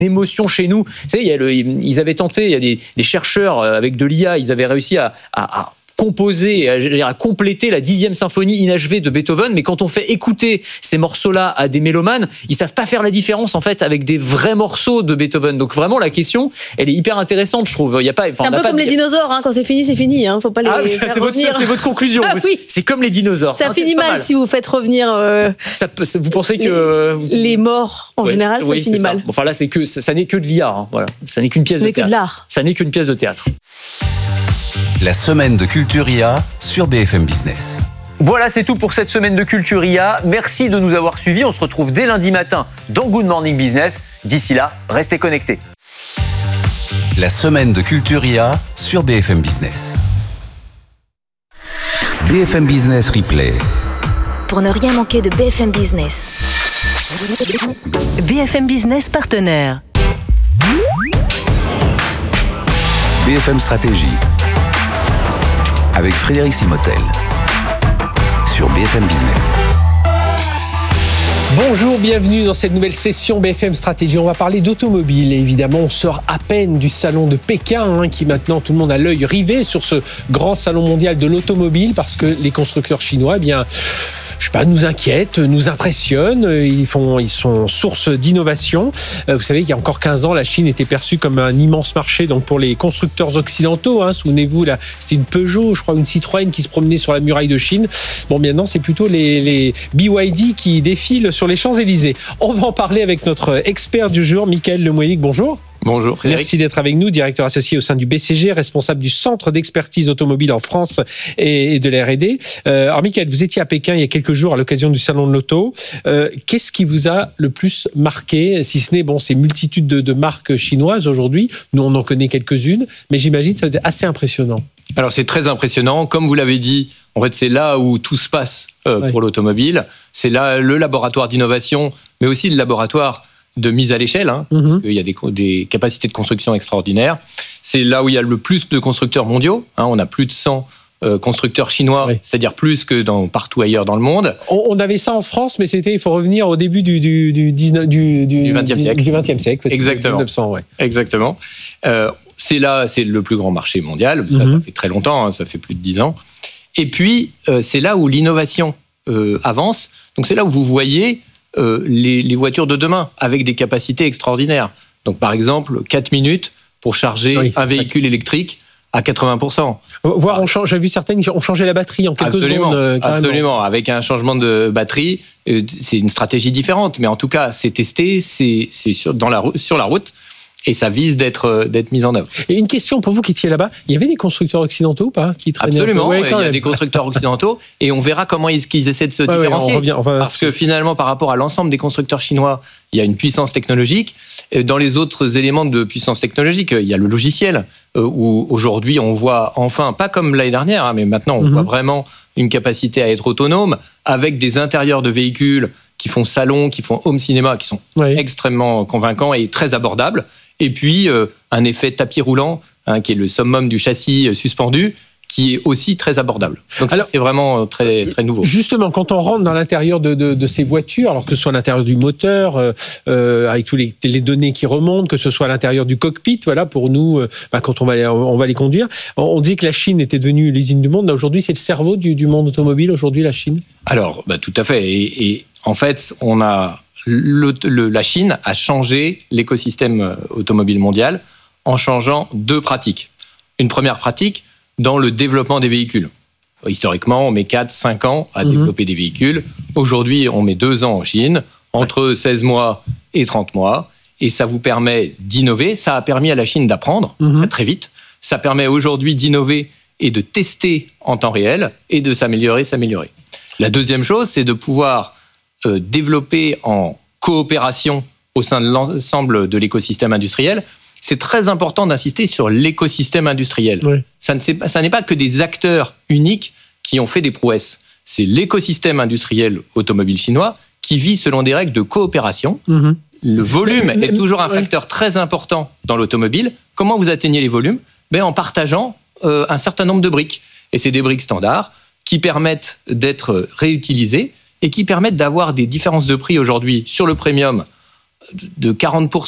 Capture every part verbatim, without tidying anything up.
émotion chez nous. Vous savez, il y a le, ils avaient tenté, il y a des, des chercheurs avec de l'I A, ils avaient réussi à, à, à composer, à, à compléter la dixième symphonie inachevée de Beethoven, mais quand on fait écouter ces morceaux-là à des mélomanes, ils savent pas faire la différence en fait avec des vrais morceaux de Beethoven. Donc vraiment la question, elle est hyper intéressante, je trouve. Il y a pas, c'est un peu comme de... les dinosaures, hein. Quand c'est fini, c'est fini. Hein. Faut pas les ah, faire c'est revenir. Votre, c'est votre conclusion. Ah, oui. C'est comme les dinosaures. Ça hein, finit mal, mal si vous faites revenir. Euh, ça, ça, vous pensez que les morts en ouais, général, oui, ça finit mal. Ça. Bon, enfin là, c'est que ça, ça n'est que de l'I A. Hein, voilà, ça n'est qu'une pièce ça de n'est théâtre. Que de l'art. Ça n'est qu'une pièce de théâtre. La semaine de Culture I A sur B F M Business. Voilà, c'est tout pour cette semaine de Culture I A. Merci de nous avoir suivis. On se retrouve dès lundi matin dans Good Morning Business. D'ici là, restez connectés. La semaine de Culture I A sur B F M Business. B F M Business Replay. Pour ne rien manquer de B F M Business. B F M Business partenaire. B F M Stratégie avec Frédéric Simotel sur B F M Business. Bonjour, bienvenue dans cette nouvelle session B F M Stratégie. On va parler d'automobile et évidemment on sort à peine du salon de Pékin hein, qui maintenant tout le monde a l'œil rivé sur ce grand salon mondial de l'automobile parce que les constructeurs chinois, eh bien, je sais pas, nous inquiètent, nous impressionnent, ils font, ils sont source d'innovation. Vous savez qu'il y a encore quinze ans, la Chine était perçue comme un immense marché donc pour les constructeurs occidentaux. Hein. Souvenez-vous, là, c'était une Peugeot, je crois, une Citroën qui se promenait sur la muraille de Chine. Bon, maintenant, c'est plutôt les, les B Y D qui défilent sur les Champs-Élysées. On va en parler avec notre expert du jour, Michael Lemoynic. Bonjour. Bonjour Frédéric. Merci d'être avec nous, directeur associé au sein du B C G, responsable du Centre d'expertise automobile en France et de la R et D. Euh, alors Michael, vous étiez à Pékin il y a quelques jours à l'occasion du salon de l'auto. Euh, qu'est-ce qui vous a le plus marqué, si ce n'est bon, ces multitudes de, de marques chinoises aujourd'hui? Nous, on en connaît quelques-unes, mais j'imagine que ça va être assez impressionnant. Alors c'est très impressionnant. Comme vous l'avez dit, en fait, c'est là où tout se passe euh, ouais. pour l'automobile. C'est là le laboratoire d'innovation, mais aussi le laboratoire de mise à l'échelle, hein, mmh. parce qu'il y a des, des capacités de construction extraordinaires. C'est là où il y a le plus de constructeurs mondiaux. Hein, on a plus de cent euh, constructeurs chinois, oui. c'est-à-dire plus que dans, partout ailleurs dans le monde. On, on avait ça en France, mais c'était, il faut revenir au début du, du, du, du, du, du vingtième siècle. Du vingtième siècle, exactement. mille neuf cents, ouais. Exactement. Euh, c'est là, c'est le plus grand marché mondial. Ça, mmh. ça fait très longtemps, hein, ça fait plus de dix ans. Et puis, euh, c'est là où l'innovation euh, avance. Donc, c'est là où vous voyez Euh, les, les voitures de demain avec des capacités extraordinaires. Donc, par exemple, quatre minutes pour charger oui, un véhicule vrai. électrique à quatre-vingts pour cent. Voire, on change, j'ai vu certaines ont changé la batterie en quelques absolument, secondes. Euh, absolument. Avec un changement de batterie, euh, c'est une stratégie différente. Mais en tout cas, c'est testé, c'est, c'est sur, dans la, sur la route. Et ça vise d'être, d'être mis en œuvre. Et une question pour vous qui étiez là-bas, il y avait des constructeurs occidentaux ou pas qui traînaient? Absolument, ouais, il y a même. des constructeurs occidentaux et on verra comment ils, qu'ils essaient de se ouais, différencier. Ouais, on revient, on va... Parce que finalement, par rapport à l'ensemble des constructeurs chinois, il y a une puissance technologique. Dans les autres éléments de puissance technologique, il y a le logiciel, où aujourd'hui on voit enfin, pas comme l'année dernière, mais maintenant on mm-hmm. voit vraiment une capacité à être autonome, avec des intérieurs de véhicules qui font salon, qui font home cinéma, qui sont ouais. extrêmement convaincants et très abordables. Et puis, euh, un effet tapis roulant, hein, qui est le summum du châssis euh, suspendu, qui est aussi très abordable. Donc, alors, ça, c'est vraiment très, très nouveau. Justement, quand on rentre dans l'intérieur de, de, de ces voitures, alors que ce soit à l'intérieur du moteur, euh, euh, avec tous les, les données qui remontent, que ce soit à l'intérieur du cockpit, voilà, pour nous, euh, bah, quand on va, les, on va les conduire, on, on dit que la Chine était devenue l'usine du monde. Aujourd'hui, c'est le cerveau du, du monde automobile, aujourd'hui, la Chine? Alors, bah, tout à fait. Et, et en fait, on a... Le, le, la Chine a changé l'écosystème automobile mondial en changeant deux pratiques. Une première pratique dans le développement des véhicules. Historiquement, on met quatre à cinq ans à mmh. développer des véhicules. Aujourd'hui, on met deux ans en Chine, entre seize mois et trente mois. Et ça vous permet d'innover. Ça a permis à la Chine d'apprendre mmh. très, très vite. Ça permet aujourd'hui d'innover et de tester en temps réel et de s'améliorer, s'améliorer. La deuxième chose, c'est de pouvoir Euh, développer en coopération au sein de l'ensemble de l'écosystème industriel. C'est très important d'insister sur l'écosystème industriel. Oui. Ça, ne pas, ça n'est pas que des acteurs uniques qui ont fait des prouesses. C'est l'écosystème industriel automobile chinois qui vit selon des règles de coopération. Mmh. Le volume mais, mais, est toujours un ouais. facteur très important dans l'automobile. Comment vous atteignez les volumes? Ben, en partageant euh, un certain nombre de briques. Et c'est des briques standards qui permettent d'être réutilisées et qui permettent d'avoir des différences de prix aujourd'hui sur le premium de quarante pour cent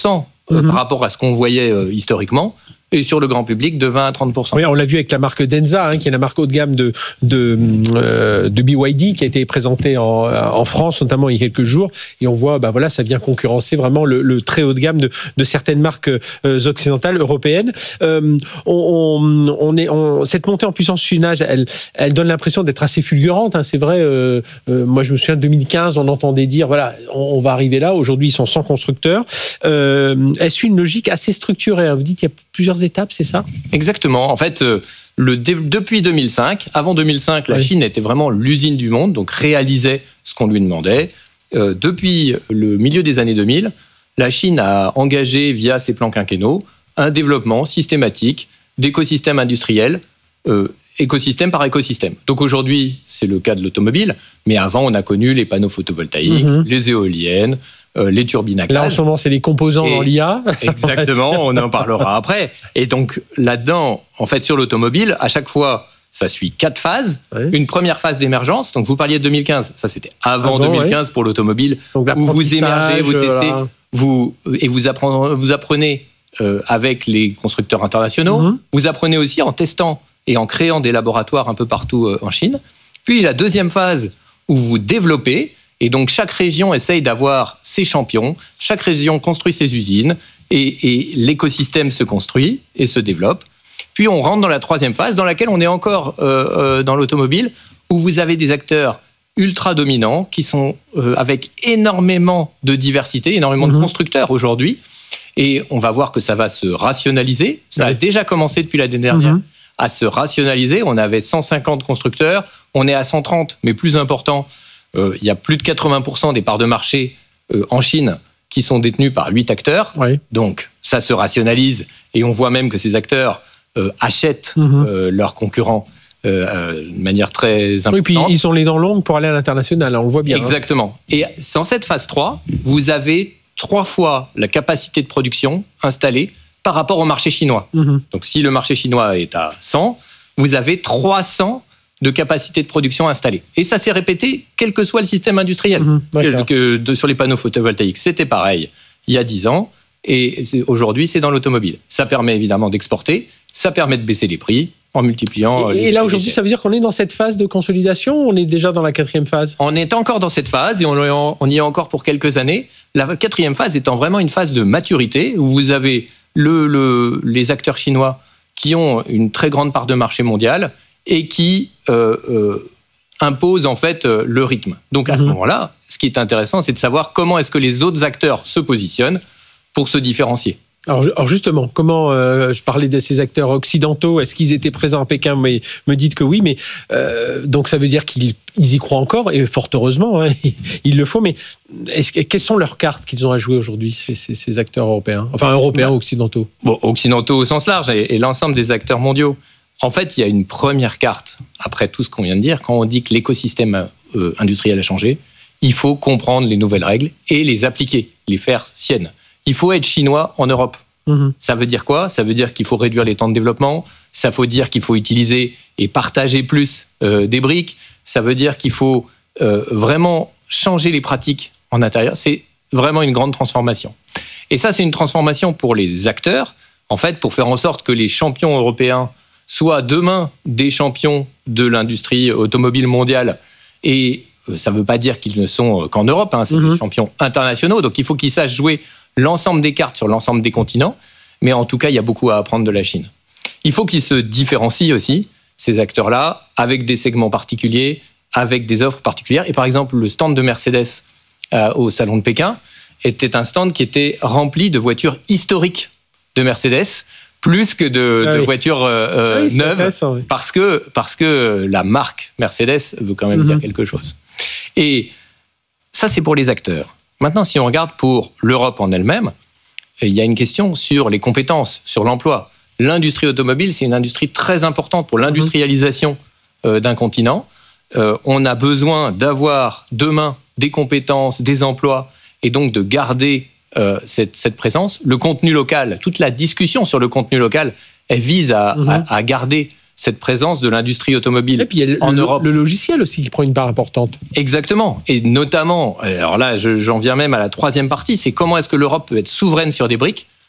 euh, Mhm. par rapport à ce qu'on voyait euh, historiquement, et sur le grand public de vingt à trente pour cent. Oui, on l'a vu avec la marque Denza, hein, qui est la marque haut de gamme de, de, euh, de B Y D, qui a été présentée en, en France, notamment il y a quelques jours. Et on voit, bah voilà, ça vient concurrencer vraiment le, le très haut de gamme de, de certaines marques euh, occidentales, européennes. Euh, on, on, on est, on, cette montée en puissance chinage, elle, elle donne l'impression d'être assez fulgurante. Hein, c'est vrai, euh, euh, moi je me souviens de deux mille quinze, on entendait dire, voilà, on, on va arriver là. Aujourd'hui, ils sont cent constructeurs. Euh, est-ce une logique assez structurée, hein? Vous dites qu'il y a plusieurs étapes, c'est ça? Exactement. En fait, euh, le, depuis deux mille cinq, avant deux mille cinq, la Oui. Chine était vraiment l'usine du monde, donc réalisait ce qu'on lui demandait. Euh, depuis le milieu des années deux mille, la Chine a engagé, via ses plans quinquennaux, un développement systématique d'écosystèmes industriels, euh, écosystème par écosystème. Donc aujourd'hui, c'est le cas de l'automobile, mais avant, on a connu les panneaux photovoltaïques, Mhm. les éoliennes, euh, les turbines à Là, en gaz. ce moment, c'est les composants Et- dans l'I A. Exactement, on en parlera après. Et donc là-dedans, en fait, sur l'automobile, à chaque fois, ça suit quatre phases. Ouais. Une première phase d'émergence. Donc vous parliez de deux mille quinze, ça c'était avant, Avant, deux mille quinze pour l'automobile, Donc, où vous émergez, vous l'apprentissage, testez, voilà. vous et vous apprenez, vous apprenez euh, avec les constructeurs internationaux. Mhm. Vous apprenez aussi en testant et en créant des laboratoires un peu partout euh, en Chine. Puis la deuxième phase où vous développez. Et donc, chaque région essaye d'avoir ses champions, chaque région construit ses usines, et, et l'écosystème se construit et se développe. Puis, on rentre dans la troisième phase, dans laquelle on est encore euh, euh, dans l'automobile, où vous avez des acteurs ultra dominants, qui sont euh, avec énormément de diversité, énormément Mhm. de constructeurs aujourd'hui. Et on va voir que ça va se rationaliser. Ça a Oui. déjà commencé depuis l'année dernière Mhm. à se rationaliser. On avait cent cinquante constructeurs, on est à cent trente, mais plus important, euh, il y a plus de quatre-vingts pour cent des parts de marché euh, en Chine qui sont détenues par huit acteurs. Oui. Donc ça se rationalise et on voit même que ces acteurs euh, achètent Mhm. euh, leurs concurrents euh, euh, de manière très importante. Oui, puis ils ont les dents longues pour aller à l'international, hein, on le voit bien. hein. Exactement. Et dans cette phase trois, vous avez trois fois la capacité de production installée par rapport au marché chinois. Mhm. Donc si le marché chinois est à cent, vous avez trois cents de capacité de production installée. Et ça s'est répété quel que soit le système industriel. Mhm, d'accord. Que de- sur les panneaux photovoltaïques, c'était pareil il y a dix ans. Et c'est- aujourd'hui, c'est dans l'automobile. Ça permet évidemment d'exporter, ça permet de baisser les prix en multipliant... Et, les- et là, les aujourd'hui, échelles. ça veut dire qu'on est dans cette phase de consolidation ou on est déjà dans la quatrième phase? On est encore dans cette phase et on y est- on y est encore pour quelques années. La quatrième phase étant vraiment une phase de maturité où vous avez le, le- les acteurs chinois qui ont une très grande part de marché mondial et qui euh, euh, imposent en fait euh, le rythme. Donc à ce Mhm. moment-là, ce qui est intéressant, c'est de savoir comment est-ce que les autres acteurs se positionnent pour se différencier. Alors, ju- alors justement, comment euh, je parlais de ces acteurs occidentaux, est-ce qu'ils étaient présents à Pékin? Mais me dites que oui, mais euh, donc ça veut dire qu'ils ils y croient encore et fort heureusement, hein, il le faut. Mais est-ce que, quelles sont leurs cartes qu'ils ont à jouer aujourd'hui, ces, ces, ces acteurs européens, enfin européens ou occidentaux? Bon, occidentaux au sens large et, et l'ensemble des acteurs mondiaux. En fait, il y a une première carte, après tout ce qu'on vient de dire, quand on dit que l'écosystème euh, industriel a changé, il faut comprendre les nouvelles règles et les appliquer, les faire siennes. Il faut être chinois en Europe. Mhm. Ça veut dire quoi? Ça veut dire qu'il faut réduire les temps de développement, ça veut dire qu'il faut utiliser et partager plus euh, des briques, ça veut dire qu'il faut euh, vraiment changer les pratiques en intérieur. C'est vraiment une grande transformation. Et ça, c'est une transformation pour les acteurs, en fait, pour faire en sorte que les champions européens soient demain des champions de l'industrie automobile mondiale. Et euh, ça ne veut pas dire qu'ils ne sont qu'en Europe, hein, c'est Mhm. des champions internationaux, donc il faut qu'ils sachent jouer l'ensemble des cartes sur l'ensemble des continents, mais en tout cas, il y a beaucoup à apprendre de la Chine. Il faut qu'ils se différencient aussi, ces acteurs-là, avec des segments particuliers, avec des offres particulières. Et par exemple, le stand de Mercedes euh, au Salon de Pékin était un stand qui était rempli de voitures historiques de Mercedes, plus que de, Ah de oui. voitures euh, euh, Oui, c'est neuves, intéressant, oui. parce que, parce que la marque Mercedes veut quand même Mhm. dire quelque chose. Et ça, c'est pour les acteurs. Maintenant, si on regarde pour l'Europe en elle-même, il y a une question sur les compétences, sur l'emploi. L'industrie automobile, c'est une industrie très importante pour l'industrialisation euh, d'un continent. Euh, on a besoin d'avoir demain des compétences, des emplois, et donc de garder euh, cette, cette présence. Le contenu local, toute la discussion sur le contenu local, elle vise à, Mhm. à- à garder cette présence de l'industrie automobile Et puis il y a le, en le- Europe. le logiciel aussi qui prend une part importante. Exactement. Et notamment, alors là, je- j'en viens même à la troisième partie, c'est comment est-ce que l'Europe peut être souveraine sur des briques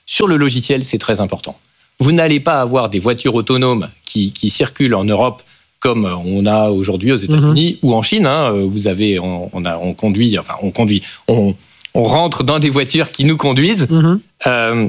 Sur le logiciel, c'est très important. Vous n'allez pas avoir des voitures autonomes qui, qui circulent en Europe comme on a aujourd'hui aux États-Unis mmh. ou en Chine. Hein. Vous avez, on, on, a, on conduit, enfin on conduit, on, on rentre dans des voitures qui nous conduisent mmh. euh,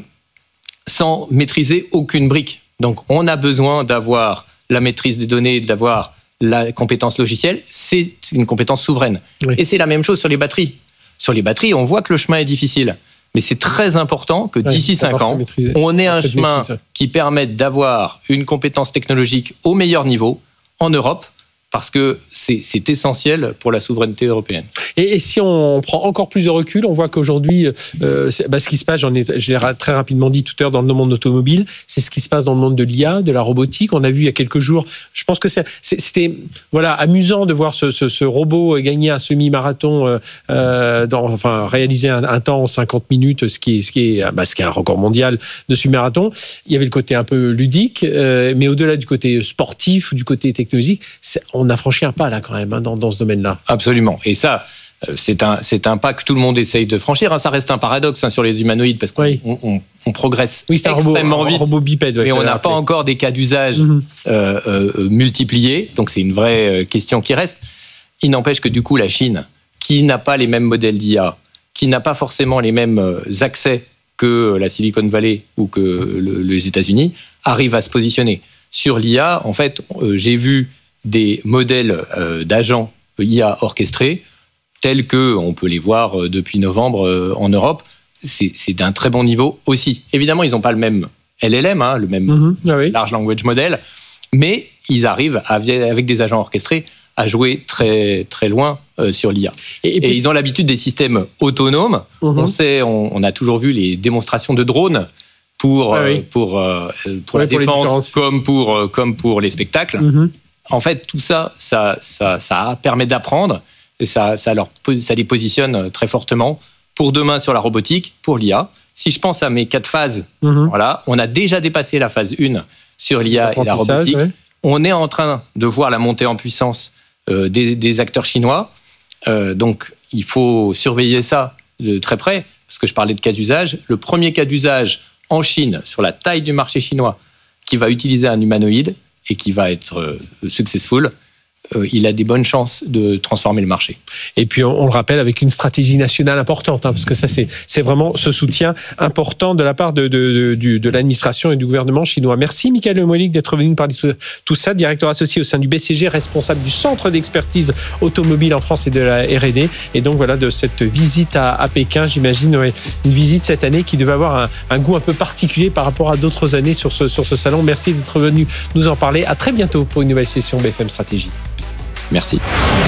sans maîtriser aucune brique. Donc on a besoin d'avoir la maîtrise des données, d'avoir la compétence logicielle. C'est une compétence souveraine. Oui. Et c'est la même chose sur les batteries. Sur les batteries, on voit que le chemin est difficile. Mais c'est très important que d'ici ouais, cinq ans, on ait un chemin maîtrise. qui permette d'avoir une compétence technologique au meilleur niveau en Europe, parce que c'est, c'est essentiel pour la souveraineté européenne. Et, et si on prend encore plus de recul, on voit qu'aujourd'hui, euh, bah, ce qui se passe, j'en ai, je l'ai très rapidement dit tout à l'heure dans le monde automobile, c'est ce qui se passe dans le monde de l'I A, de la robotique. On a vu il y a quelques jours, je pense que c'est, c'est, c'était voilà, amusant de voir ce, ce, ce robot gagner un semi-marathon, euh, dans, enfin réaliser un, un temps en cinquante minutes, ce qui est, ce qui est, bah, ce qui est un record mondial de semi-marathon. Il y avait le côté un peu ludique, euh, mais au-delà du côté sportif ou du côté technologique, c'est, on a franchi un pas là quand même hein, dans, dans ce domaine-là. Absolument. Et ça, c'est un, c'est un pas que tout le monde essaye de franchir. Hein. Ça reste un paradoxe hein, sur les humanoïdes parce qu'on oui. on, on, on progresse oui, extrêmement robot, vite. Un robot bipède, ouais, mais on n'a pas encore des cas d'usage mm-hmm. euh, euh, multipliés. Donc c'est une vraie question qui reste. Il n'empêche que du coup, la Chine, qui n'a pas les mêmes modèles d'I A, qui n'a pas forcément les mêmes accès que la Silicon Valley ou que le, les États-Unis, arrive à se positionner. Sur l'I A, en fait, euh, j'ai vu des modèles euh, d'agents I A orchestrés, tels qu'on peut les voir euh, depuis novembre euh, en Europe. C'est, c'est d'un très bon niveau aussi. Évidemment, ils n'ont pas le même L L M, hein, le même mm-hmm. ah oui. Large Language Model, mais ils arrivent, à, avec des agents orchestrés, à jouer très, très loin euh, sur l'I A. Et, et, puis, et ils ont l'habitude des systèmes autonomes. Mm-hmm. On sait, on, on a toujours vu les démonstrations de drones pour, ah oui. euh, pour, euh, pour ouais, la pour défense comme pour, euh, comme pour les spectacles. Mm-hmm. En fait, tout ça, ça, ça, ça permet d'apprendre et ça, ça, leur, ça les positionne très fortement pour demain sur la robotique, pour l'I A. Si je pense à mes quatre phases, mm-hmm. voilà, on a déjà dépassé la phase un sur l'I A et la robotique. Ouais. On est en train de voir la montée en puissance euh, des, des acteurs chinois. Euh, donc, il faut surveiller ça de très près, parce que je parlais de cas d'usage. Le premier cas d'usage en Chine, sur la taille du marché chinois, qui va utiliser un humanoïde, et qui va être euh, successful, euh, il a des bonnes chances de transformer le marché. Et puis, on, on le rappelle, avec une stratégie nationale importante, hein, parce que ça, c'est, c'est vraiment ce soutien important de la part de, de, de, de l'administration et du gouvernement chinois. Merci, Michael Lemoynier, d'être venu nous parler de tout, tout ça, directeur associé au sein du B C G, responsable du Centre d'expertise automobile en France et de la R et D. Et donc, voilà, de cette visite à, à Pékin, j'imagine, ouais, une visite cette année qui devait avoir un, un goût un peu particulier par rapport à d'autres années sur ce, sur ce salon. Merci d'être venu nous en parler. À très bientôt pour une nouvelle session B F M Stratégie. Merci.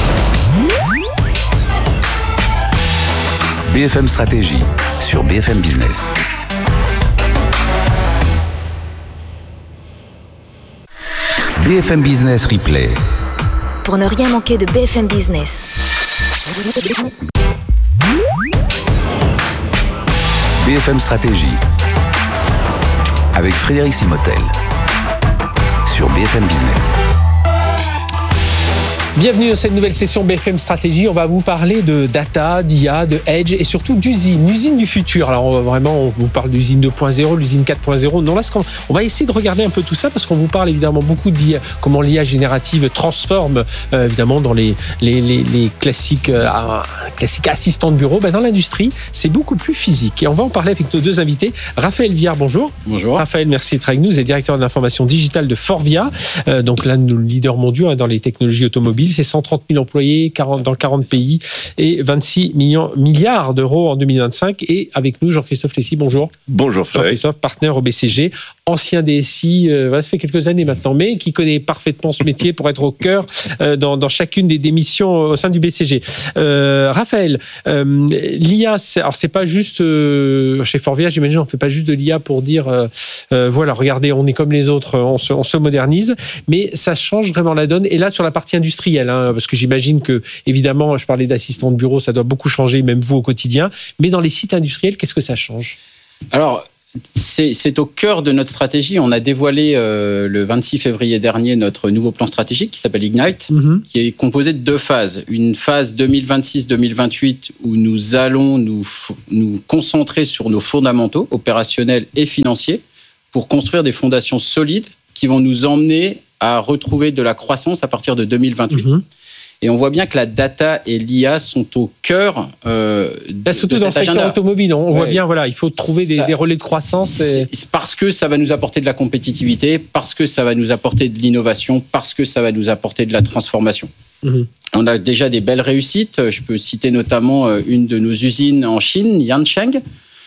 B F M Stratégie sur B F M Business. B F M Business Replay. Pour ne rien manquer de B F M Business. B F M Stratégie avec Frédéric Simotel sur B F M Business. Bienvenue dans cette nouvelle session B F M Stratégie. On va vous parler de data, d'I A, de edge et surtout d'usine, l'usine du futur. Alors on va vraiment, on vous parle d'usine deux point zéro, l'usine quatre point zéro. Non, là, on va essayer de regarder un peu tout ça parce qu'on vous parle évidemment beaucoup d'I A, comment l'I A générative transforme euh, évidemment dans les, les, les, les classiques, euh, classiques assistants de bureau. Ben, dans l'industrie, c'est beaucoup plus physique. Et on va en parler avec nos deux invités. Raphaël Viard, bonjour. Bonjour. Raphaël, merci d'être avec nous. Vous êtes directeur de l'information digitale de Forvia. Euh, donc l'un de nos leaders mondiaux hein, dans les technologies automobiles. C'est cent trente mille employés quarante, dans quarante pays et vingt-six millions, milliards d'euros en deux mille vingt-cinq. Et avec nous, Jean-Christophe Lessy, bonjour. Bonjour Frédéric. Jean-Christophe, partenaire au B C G, ancien D S I, euh, ça fait quelques années maintenant, mais qui connaît parfaitement ce métier pour être au cœur euh, dans, dans chacune des, des missions au sein du B C G. Euh, Raphaël, euh, l'I A, c'est, alors c'est pas juste, euh, chez Forvia, j'imagine, on ne fait pas juste de l'I A pour dire, euh, euh, voilà, regardez, on est comme les autres, on se, on se modernise, mais ça change vraiment la donne. Et là, sur la partie industrielle, hein, parce que j'imagine que, évidemment, je parlais d'assistant de bureau, ça doit beaucoup changer, même vous au quotidien. Mais dans les sites industriels, qu'est-ce que ça change ? Alors, c'est, c'est au cœur de notre stratégie. On a dévoilé euh, le vingt-six février dernier notre nouveau plan stratégique qui s'appelle Ignite, mm-hmm. qui est composé de deux phases. Une phase deux mille vingt-six deux mille vingt-huit où nous allons nous, nous concentrer sur nos fondamentaux opérationnels et financiers pour construire des fondations solides qui vont nous emmener à retrouver de la croissance à partir de deux mille vingt-huit. Mmh. Et on voit bien que la data et l'I A sont au cœur euh, de, surtout de dans cet le secteur agenda. Automobile, on ouais. voit bien, voilà, il faut trouver des, ça, des relais de croissance. Et... C'est parce que ça va nous apporter de la compétitivité, parce que ça va nous apporter de l'innovation, parce que ça va nous apporter de la transformation. Mmh. On a déjà des belles réussites. Je peux citer notamment une de nos usines en Chine, Yancheng,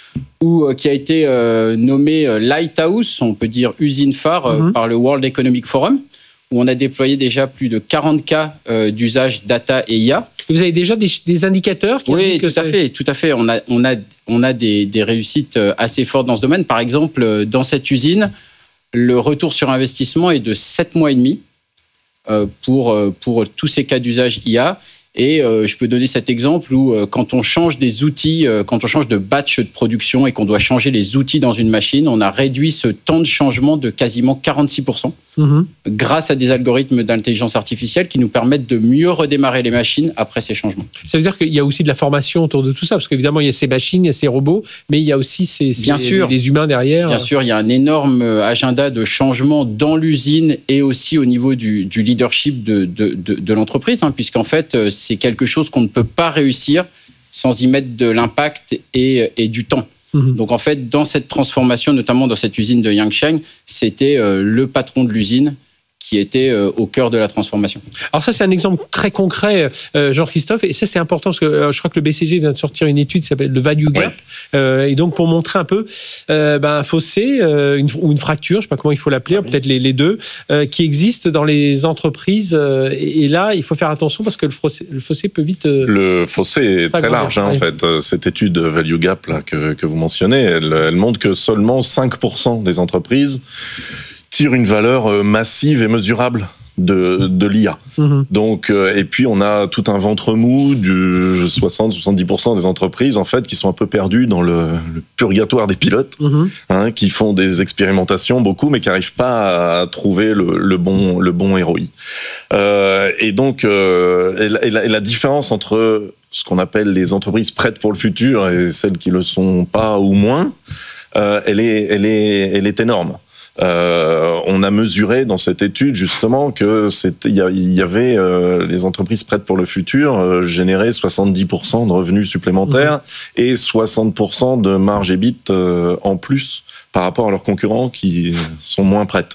Où, euh, qui a été euh, nommée euh, Lighthouse, on peut dire usine phare, euh, mm-hmm. par le World Economic Forum, où on a déployé déjà plus de quarante cas euh, d'usage data et I A. Et vous avez déjà des, des indicateurs qui Oui, que tout à fait, tout à fait. On a, on a, on a des, des réussites assez fortes dans ce domaine. Par exemple, dans cette usine, le retour sur investissement est de sept mois et demi euh, pour, pour tous ces cas d'usage I A. Et euh, je peux donner cet exemple où euh, quand on change des outils, euh, quand on change de batch de production et qu'on doit changer les outils dans une machine, on a réduit ce temps de changement de quasiment quarante-six pour cent mmh. grâce à des algorithmes d'intelligence artificielle qui nous permettent de mieux redémarrer les machines après ces changements. Ça veut dire qu'il y a aussi de la formation autour de tout ça, parce qu'évidemment, il y a ces machines, il y a ces robots, mais il y a aussi ces, ces, Bien sûr. les humains derrière. Bien sûr, il y a un énorme agenda de changement dans l'usine et aussi au niveau du, du leadership de, de, de, de l'entreprise, hein, puisqu'en fait, c'est quelque chose qu'on ne peut pas réussir sans y mettre de l'impact et, et du temps. Mmh. Donc en fait, dans cette transformation, notamment dans cette usine de Yancheng, c'était euh, le patron de l'usine qui était euh, au cœur de la transformation. Alors ça, c'est un exemple très concret, euh, Jean-Christophe, et ça, c'est important parce que euh, je crois que le B C G vient de sortir une étude qui s'appelle le Value Gap, ouais. euh, et donc pour montrer un peu euh, ben, un fossé euh, une, ou une fracture, je ne sais pas comment il faut l'appeler, ouais, peut-être les, les deux, euh, qui existent dans les entreprises, euh, et, et là, il faut faire attention parce que le fossé, le fossé peut vite... Euh, le fossé est très large, hein, ouais. en fait. Cette étude Value Gap là, que, que vous mentionnez, elle, elle montre que seulement cinq pour cent des entreprises tire une valeur massive et mesurable de, de l'I A. Mmh. Donc, euh, et puis, on a tout un ventre mou du soixante à soixante-dix pour cent des entreprises, en fait, qui sont un peu perdues dans le, le purgatoire des pilotes, mmh. hein, qui font des expérimentations, beaucoup, mais qui n'arrivent pas à trouver le, le, bon, le bon R O I. Euh, et donc, euh, et la, et la, et la différence entre ce qu'on appelle les entreprises prêtes pour le futur et celles qui ne le sont pas ou moins, euh, elle est, elle est, elle est énorme. Euh, on a mesuré dans cette étude justement que c'était, il y, y avait euh, les entreprises prêtes pour le futur euh, généraient soixante-dix pour cent de revenus supplémentaires mmh. et soixante pour cent de marge E B I T euh, en plus par rapport à leurs concurrents qui sont moins prêtes.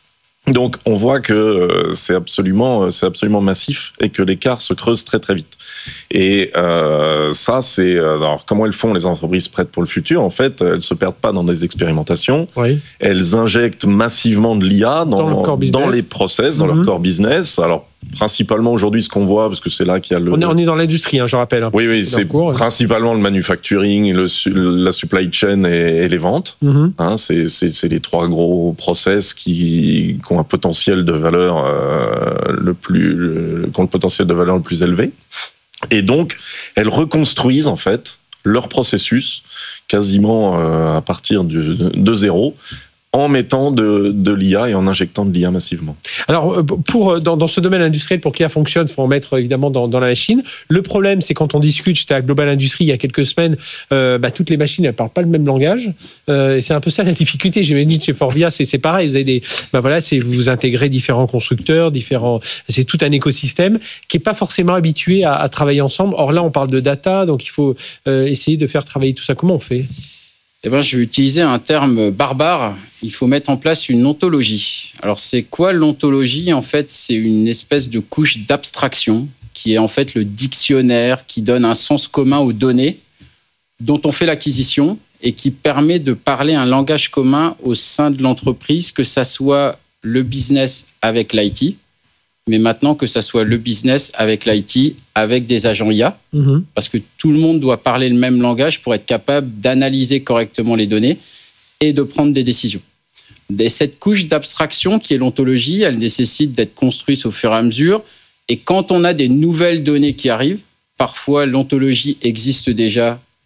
Donc on voit que euh, c'est absolument, c'est absolument massif et que l'écart se creuse très très vite. Et euh, ça, c'est alors comment elles font les entreprises prêtes pour le futur. En fait, elles se perdent pas dans des expérimentations. Oui. Elles injectent massivement de l'I A dans, dans, dans les process, dans mm-hmm. leur core business. Alors principalement aujourd'hui, ce qu'on voit, parce que c'est là qu'il y a le... On est, on est dans l'industrie, hein, je rappelle. Hein, oui, oui, c'est cours, principalement ouais. le manufacturing, le, la supply chain et, et les ventes. Mm-hmm. Hein, c'est, c'est, c'est les trois gros process qui, qui ont un potentiel de valeur euh, le plus, le, qui ont le potentiel de valeur le plus élevé. Et donc, elles reconstruisent en fait leur processus quasiment euh, à partir de, de zéro, en mettant de, de l'I A et en injectant de l'I A massivement. Alors, pour, dans, dans ce domaine industriel, pour que l'I A fonctionne, il faut en mettre évidemment dans, dans la machine. Le problème, c'est quand on discute, j'étais à Global Industries il y a quelques semaines, euh, bah, toutes les machines, elles ne parlent pas le même langage. Euh, et c'est un peu ça la difficulté. J'imagine chez Forvia, c'est, c'est pareil. Vous avez des, bah voilà, c'est, vous intégrez différents constructeurs, différents, c'est tout un écosystème qui n'est pas forcément habitué à, à travailler ensemble. Or là, on parle de data, donc il faut euh, essayer de faire travailler tout ça. Comment on fait ? Eh ben, je vais utiliser un terme barbare. Il faut mettre en place une ontologie. Alors, c'est quoi l'ontologie ? En fait, c'est une espèce de couche d'abstraction qui est en fait le dictionnaire qui donne un sens commun aux données dont on fait l'acquisition et qui permet de parler un langage commun au sein de l'entreprise, que ça soit le business avec l'I T, mais maintenant que ça soit le business avec l'I T, avec des agents I A, mmh. parce que tout le monde doit parler le même langage pour être capable d'analyser correctement les données et de prendre des décisions. Et cette couche d'abstraction qui est l'ontologie, elle nécessite d'être construite au fur et à mesure. Et quand on a des nouvelles données qui arrivent, parfois l'ontologie existe déjà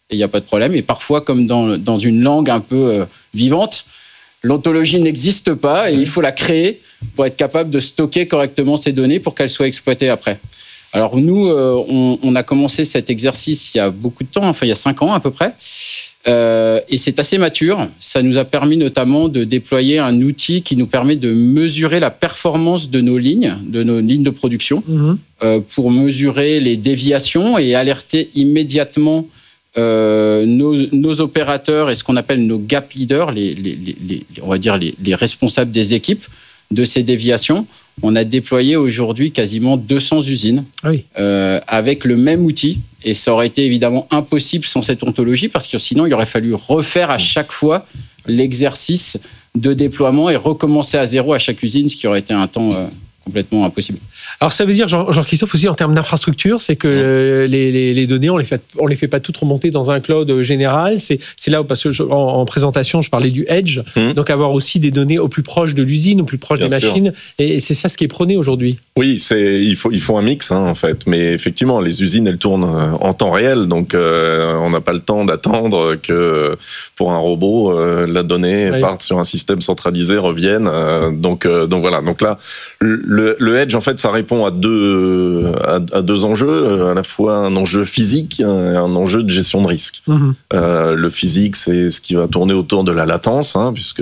et il n'y a pas de problème. Et parfois, comme dans, dans une langue un peu euh, vivante, l'ontologie n'existe pas et il faut la créer pour être capable de stocker correctement ces données pour qu'elles soient exploitées après. Alors nous, euh, on, on a commencé cet exercice il y a beaucoup de temps, enfin il y a cinq ans à peu près, euh, et c'est assez mature. Ça nous a permis notamment de déployer un outil qui nous permet de mesurer la performance de nos lignes, de nos lignes de production, mmh. euh, pour mesurer les déviations et alerter immédiatement euh, nos, nos opérateurs et ce qu'on appelle nos gap leaders, les, les, les, les, on va dire les, les responsables des équipes de ces déviations. On a déployé aujourd'hui quasiment deux cents usines oui. euh, avec le même outil. Et ça aurait été évidemment impossible sans cette ontologie parce que sinon, il aurait fallu refaire à chaque fois l'exercice de déploiement et recommencer à zéro à chaque usine, ce qui aurait été un temps euh, complètement impossible. Alors ça veut dire, Jean-Christophe, aussi en termes d'infrastructure, c'est que euh, les, les, les données, on les fait, on les fait pas toutes remonter dans un cloud général. C'est, c'est là où, parce que je, en, en présentation, je parlais du edge, mmh. donc avoir aussi des données au plus proche de l'usine, au plus proche Bien des sûr. machines, et, et c'est ça ce qui est prôné aujourd'hui. Oui, c'est, il faut, il faut un mix hein, en fait, mais effectivement, les usines elles tournent en temps réel, donc euh, on n'a pas le temps d'attendre que pour un robot euh, la donnée oui. parte sur un système centralisé, revienne. Euh, donc, euh, donc voilà, donc là, le, le edge en fait, ça répond à deux, à, à deux enjeux, à la fois un enjeu physique et un enjeu de gestion de risque. Mmh. Euh, le physique, c'est ce qui va tourner autour de la latence, hein, puisque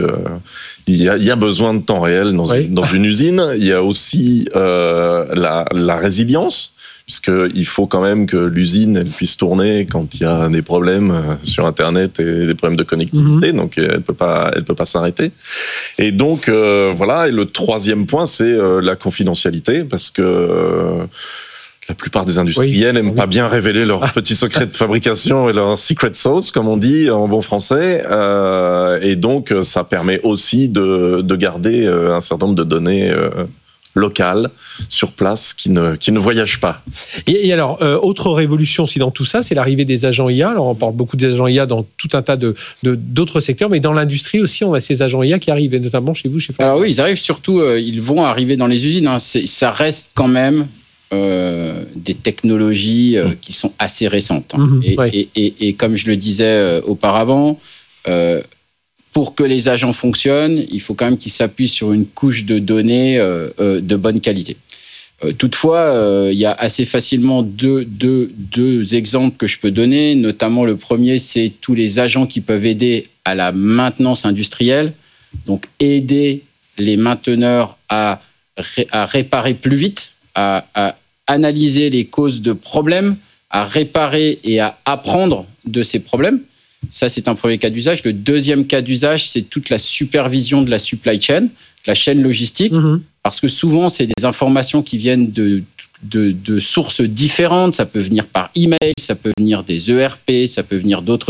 il y a, il y a besoin de temps réel dans, oui. une, dans une usine. Il y a aussi euh, la, la résilience, puisqu'il faut quand même que l'usine elle puisse tourner quand il y a des problèmes sur Internet et des problèmes de connectivité, mmh. donc elle peut pas, elle peut pas s'arrêter. Et donc euh, voilà. Et le troisième point, c'est euh, la confidentialité, parce que euh, la plupart des industriels n'aiment oui. pas bien révéler leurs petits secrets de fabrication et leur secret sauce, comme on dit en bon français. Euh, et donc ça permet aussi de, de garder un certain nombre de données. Euh, locales, sur place, qui ne, qui ne voyagent pas. Et, et alors, euh, autre révolution aussi dans tout ça, c'est l'arrivée des agents I A. Alors, on parle beaucoup des agents I A dans tout un tas de, de, d'autres secteurs, mais dans l'industrie aussi, on a ces agents I A qui arrivent, et notamment chez vous, chez Fabien. Alors oui, ils arrivent surtout, euh, ils vont arriver dans les usines. Hein. C'est, ça reste quand même euh, des technologies euh, mmh. qui sont assez récentes. Hein. Mmh, et, ouais. et, et, et comme je le disais euh, auparavant, euh, pour que les agents fonctionnent, il faut quand même qu'ils s'appuient sur une couche de données euh, euh, de bonne qualité. Euh, toutefois, euh, il y a assez facilement deux, deux, deux exemples que je peux donner. Notamment, le premier, c'est tous les agents qui peuvent aider à la maintenance industrielle. Donc, aider les mainteneurs à, ré, à réparer plus vite, à, à analyser les causes de problèmes, à réparer et à apprendre de ces problèmes. Ça, c'est un premier cas d'usage. Le deuxième cas d'usage, c'est toute la supervision de la supply chain, de la chaîne logistique, mmh. parce que souvent, c'est des informations qui viennent de, de, de sources différentes. Ça peut venir par email, ça peut venir des E R P, ça peut venir d'autres.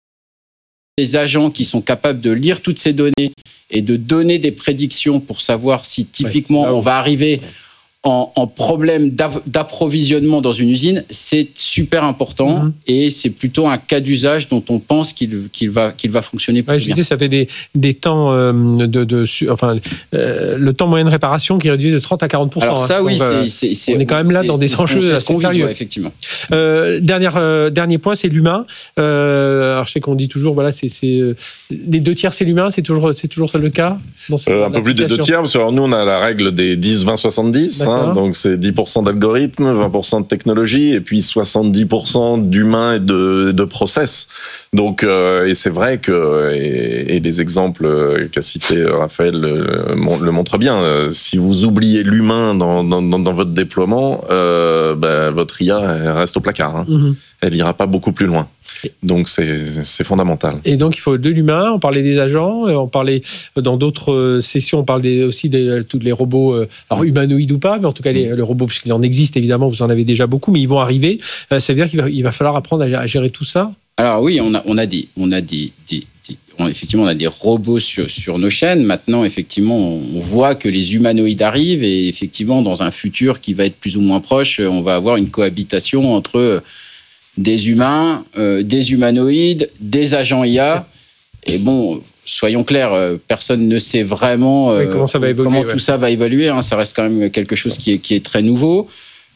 Des agents qui sont capables de lire toutes ces données et de donner des prédictions pour savoir si, typiquement, ouais, on va arriver En, en problème d'approvisionnement dans une usine, c'est super important mmh. et c'est plutôt un cas d'usage dont on pense qu'il, qu'il, va, qu'il va fonctionner plus ouais, bien. Je disais, ça fait des, des temps euh, de, de, enfin, euh, le temps moyen de réparation qui est réduit de trente à quarante pour cent. Alors ça, hein. oui, Donc, c'est, c'est, c'est, on est quand même là c'est, dans des enjeux assez sérieux. Ouais, effectivement. Euh, dernière, euh, dernier point, c'est l'humain. Euh, alors je sais qu'on dit toujours, voilà, c'est, c'est les deux tiers, c'est l'humain. C'est toujours, c'est toujours le cas. Dans cette, euh, un peu plus des deux tiers, parce que alors, nous on a la règle des dix vingt soixante-dix. Hein, donc c'est dix pour cent d'algorithmes, vingt pour cent de technologie, et puis soixante-dix pour cent d'humains et de, de process. Donc, euh, et c'est vrai que, et, et les exemples qu'a cité Raphaël le, le montrent bien, si vous oubliez l'humain dans, dans, dans votre déploiement, euh, ben, votre I A elle reste au placard. Hein. Mm-hmm. Elle ira pas beaucoup plus loin. Donc c'est, c'est fondamental. Et donc il faut de l'humain, on parlait des agents, on parlait dans d'autres sessions, on parle des, aussi de tous les robots, alors humanoïdes ou pas, mais en tout cas les, les robots, puisqu'il en existe évidemment, vous en avez déjà beaucoup, mais ils vont arriver. Ça veut dire qu'il va, il va falloir apprendre à gérer tout ça. Alors oui, on a, on a des, on a des, des, des on, effectivement on a des robots sur, sur nos chaînes. Maintenant, effectivement, on voit que les humanoïdes arrivent et effectivement dans un futur qui va être plus ou moins proche, on va avoir une cohabitation entre des humains, euh, des humanoïdes, des agents I A. Et bon, soyons clairs, euh, personne ne sait vraiment euh, oui, comment, ça va évoluer, comment ouais. tout ça va évoluer. Hein. Ça reste quand même quelque chose qui est, qui est très nouveau.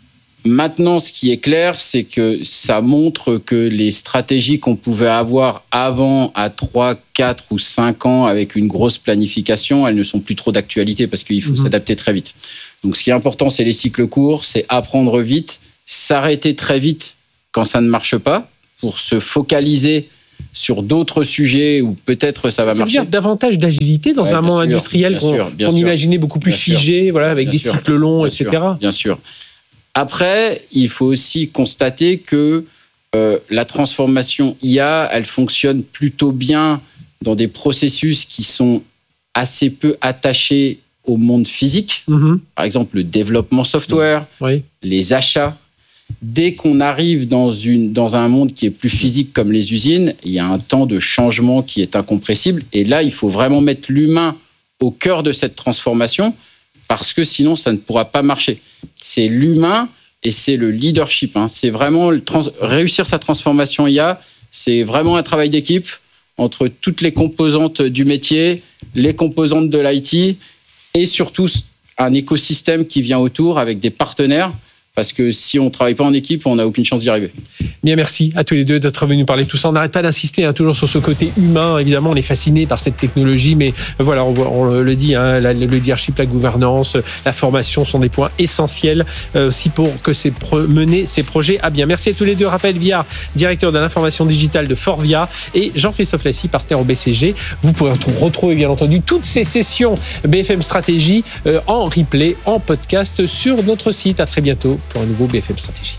Maintenant, ce qui est clair, c'est que ça montre que les stratégies qu'on pouvait avoir avant à trois, quatre ou cinq ans avec une grosse planification, elles ne sont plus trop d'actualité parce qu'il faut mmh. s'adapter très vite. Donc, ce qui est important, c'est les cycles courts, c'est apprendre vite, s'arrêter très vite quand ça ne marche pas pour se focaliser sur d'autres sujets où peut-être ça va ça marcher. Ça veut dire davantage d'agilité dans ouais, un monde sûr, industriel qu'on, sûr, qu'on imaginait beaucoup plus figé, sûr, voilà, avec des sûr, cycles longs, et cetera. Sûr, bien sûr. Après, il faut aussi constater que euh, la transformation I A, elle fonctionne plutôt bien dans des processus qui sont assez peu attachés au monde physique. Mm-hmm. Par exemple, le développement software, oui. les achats. Dès qu'on arrive dans, une, dans un monde qui est plus physique comme les usines, il y a un temps de changement qui est incompressible. Et là, il faut vraiment mettre l'humain au cœur de cette transformation parce que sinon, ça ne pourra pas marcher. C'est l'humain et c'est le leadership. Hein. C'est vraiment le trans- réussir sa transformation I A, c'est vraiment un travail d'équipe entre toutes les composantes du métier, les composantes de l'I T et surtout un écosystème qui vient autour avec des partenaires. Parce que si on ne travaille pas en équipe, on n'a aucune chance d'y arriver. Bien, merci à tous les deux d'être venus parler de tout ça. On n'arrête pas d'insister, hein, toujours sur ce côté humain. Évidemment, on est fasciné par cette technologie, mais voilà, on, voit, on le dit, hein, la, le leadership, la gouvernance, la formation sont des points essentiels euh, aussi pour que c'est pre- mener ces projets à bien. Merci à tous les deux. Raphaël Viard, directeur de l'information digitale de Forvia, et Jean-Christophe Lassy, partenaire au B C G. Vous pourrez retrouver, bien entendu, toutes ces sessions B F M Stratégie euh, en replay, en podcast sur notre site. À très bientôt pour un nouveau B F M Stratégie.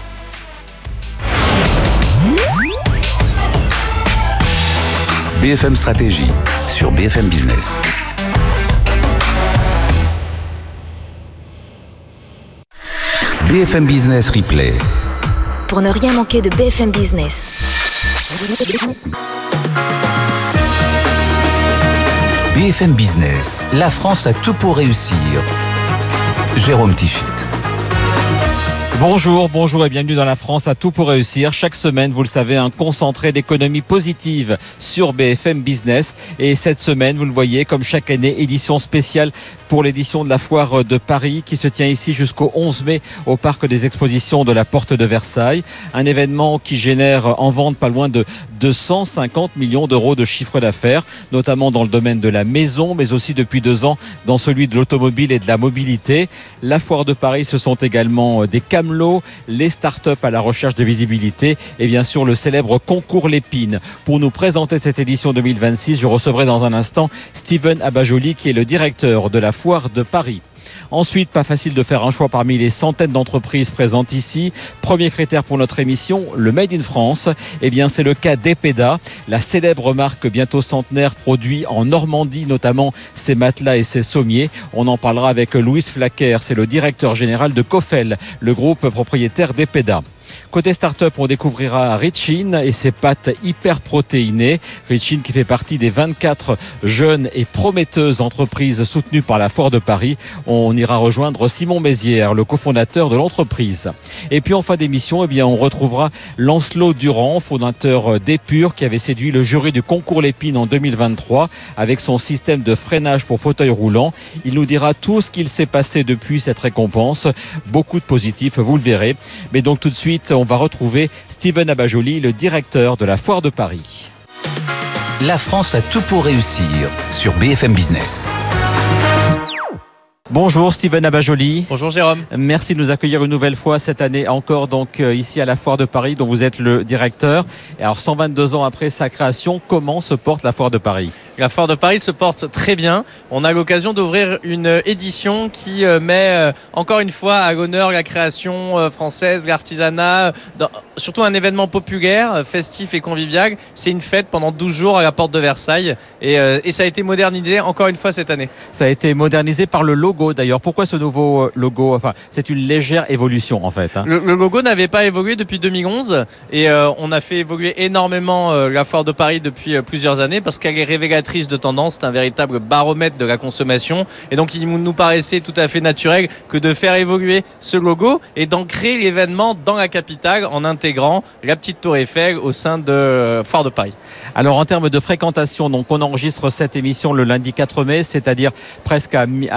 B F M Stratégie sur B F M Business. B F M Business Replay. Pour ne rien manquer de B F M Business. B F M Business, la France a tout pour réussir. Jérôme Tichit. Bonjour, bonjour et bienvenue dans La France a tout pour réussir. Chaque semaine, vous le savez, un concentré d'économie positive sur B F M Business. Et cette semaine, vous le voyez, comme chaque année, édition spéciale pour l'édition de la Foire de Paris qui se tient ici jusqu'au onze mai au Parc des Expositions de la Porte de Versailles. Un événement qui génère en vente pas loin de deux cent cinquante millions d'euros de chiffre d'affaires, notamment dans le domaine de la maison, mais aussi depuis deux ans dans celui de l'automobile et de la mobilité. La Foire de Paris, ce sont également des camelots, les startups à la recherche de visibilité et bien sûr le célèbre concours Lépine. Pour nous présenter cette édition deux mille vingt-six, je recevrai dans un instant Steven Abajoli qui est le directeur de la Foire de Paris. Ensuite, pas facile de faire un choix parmi les centaines d'entreprises présentes ici. Premier critère pour notre émission, le Made in France. Eh bien, c'est le cas d'Epeda, la célèbre marque bientôt centenaire produit en Normandie, notamment ses matelas et ses sommiers. On en parlera avec Louis Flaquer, c'est le directeur général de Cofel, le groupe propriétaire d'Epeda. Côté start-up, on découvrira Richin et ses pâtes hyper protéinées. Richin qui fait partie des vingt-quatre jeunes et prometteuses entreprises soutenues par la Foire de Paris. On ira rejoindre Simon Mézières, le cofondateur de l'entreprise. Et puis en fin d'émission, eh bien, on retrouvera Lancelot Durand, fondateur d'Epure, qui avait séduit le jury du concours Lépine en deux mille vingt-trois avec son système de freinage pour fauteuil roulant. Il nous dira tout ce qu'il s'est passé depuis cette récompense. Beaucoup de positifs, vous le verrez. Mais donc tout de suite, on va retrouver Steven Abajoli, le directeur de la Foire de Paris. La France a tout pour réussir sur B F M Business. Bonjour Steven Abajoli. Bonjour Jérôme. Merci de nous accueillir une nouvelle fois cette année encore donc euh, ici à la Foire de Paris dont vous êtes le directeur. Et alors cent vingt-deux ans après sa création, comment se porte la Foire de Paris ? La Foire de Paris se porte très bien. On a l'occasion d'ouvrir une édition qui euh, met euh, encore une fois à l'honneur la création euh, française, l'artisanat, dans, surtout un événement populaire, festif et convivial. C'est une fête pendant douze jours à la Porte de Versailles et, euh, et ça a été modernisé encore une fois cette année. Ça a été modernisé par le logo. D'ailleurs, pourquoi ce nouveau logo ? Enfin, c'est une légère évolution en fait. Hein. Le, le logo n'avait pas évolué depuis deux mille onze et euh, on a fait évoluer énormément euh, la Foire de Paris depuis euh, plusieurs années parce qu'elle est révélatrice de tendance, c'est un véritable baromètre de la consommation et donc il nous paraissait tout à fait naturel que de faire évoluer ce logo et d'ancrer l'événement dans la capitale en intégrant la petite Tour Eiffel au sein de euh, Foire de Paris. Alors en termes de fréquentation, donc on enregistre cette émission le lundi quatre mai, c'est-à-dire presque à, mi- à mi-parcours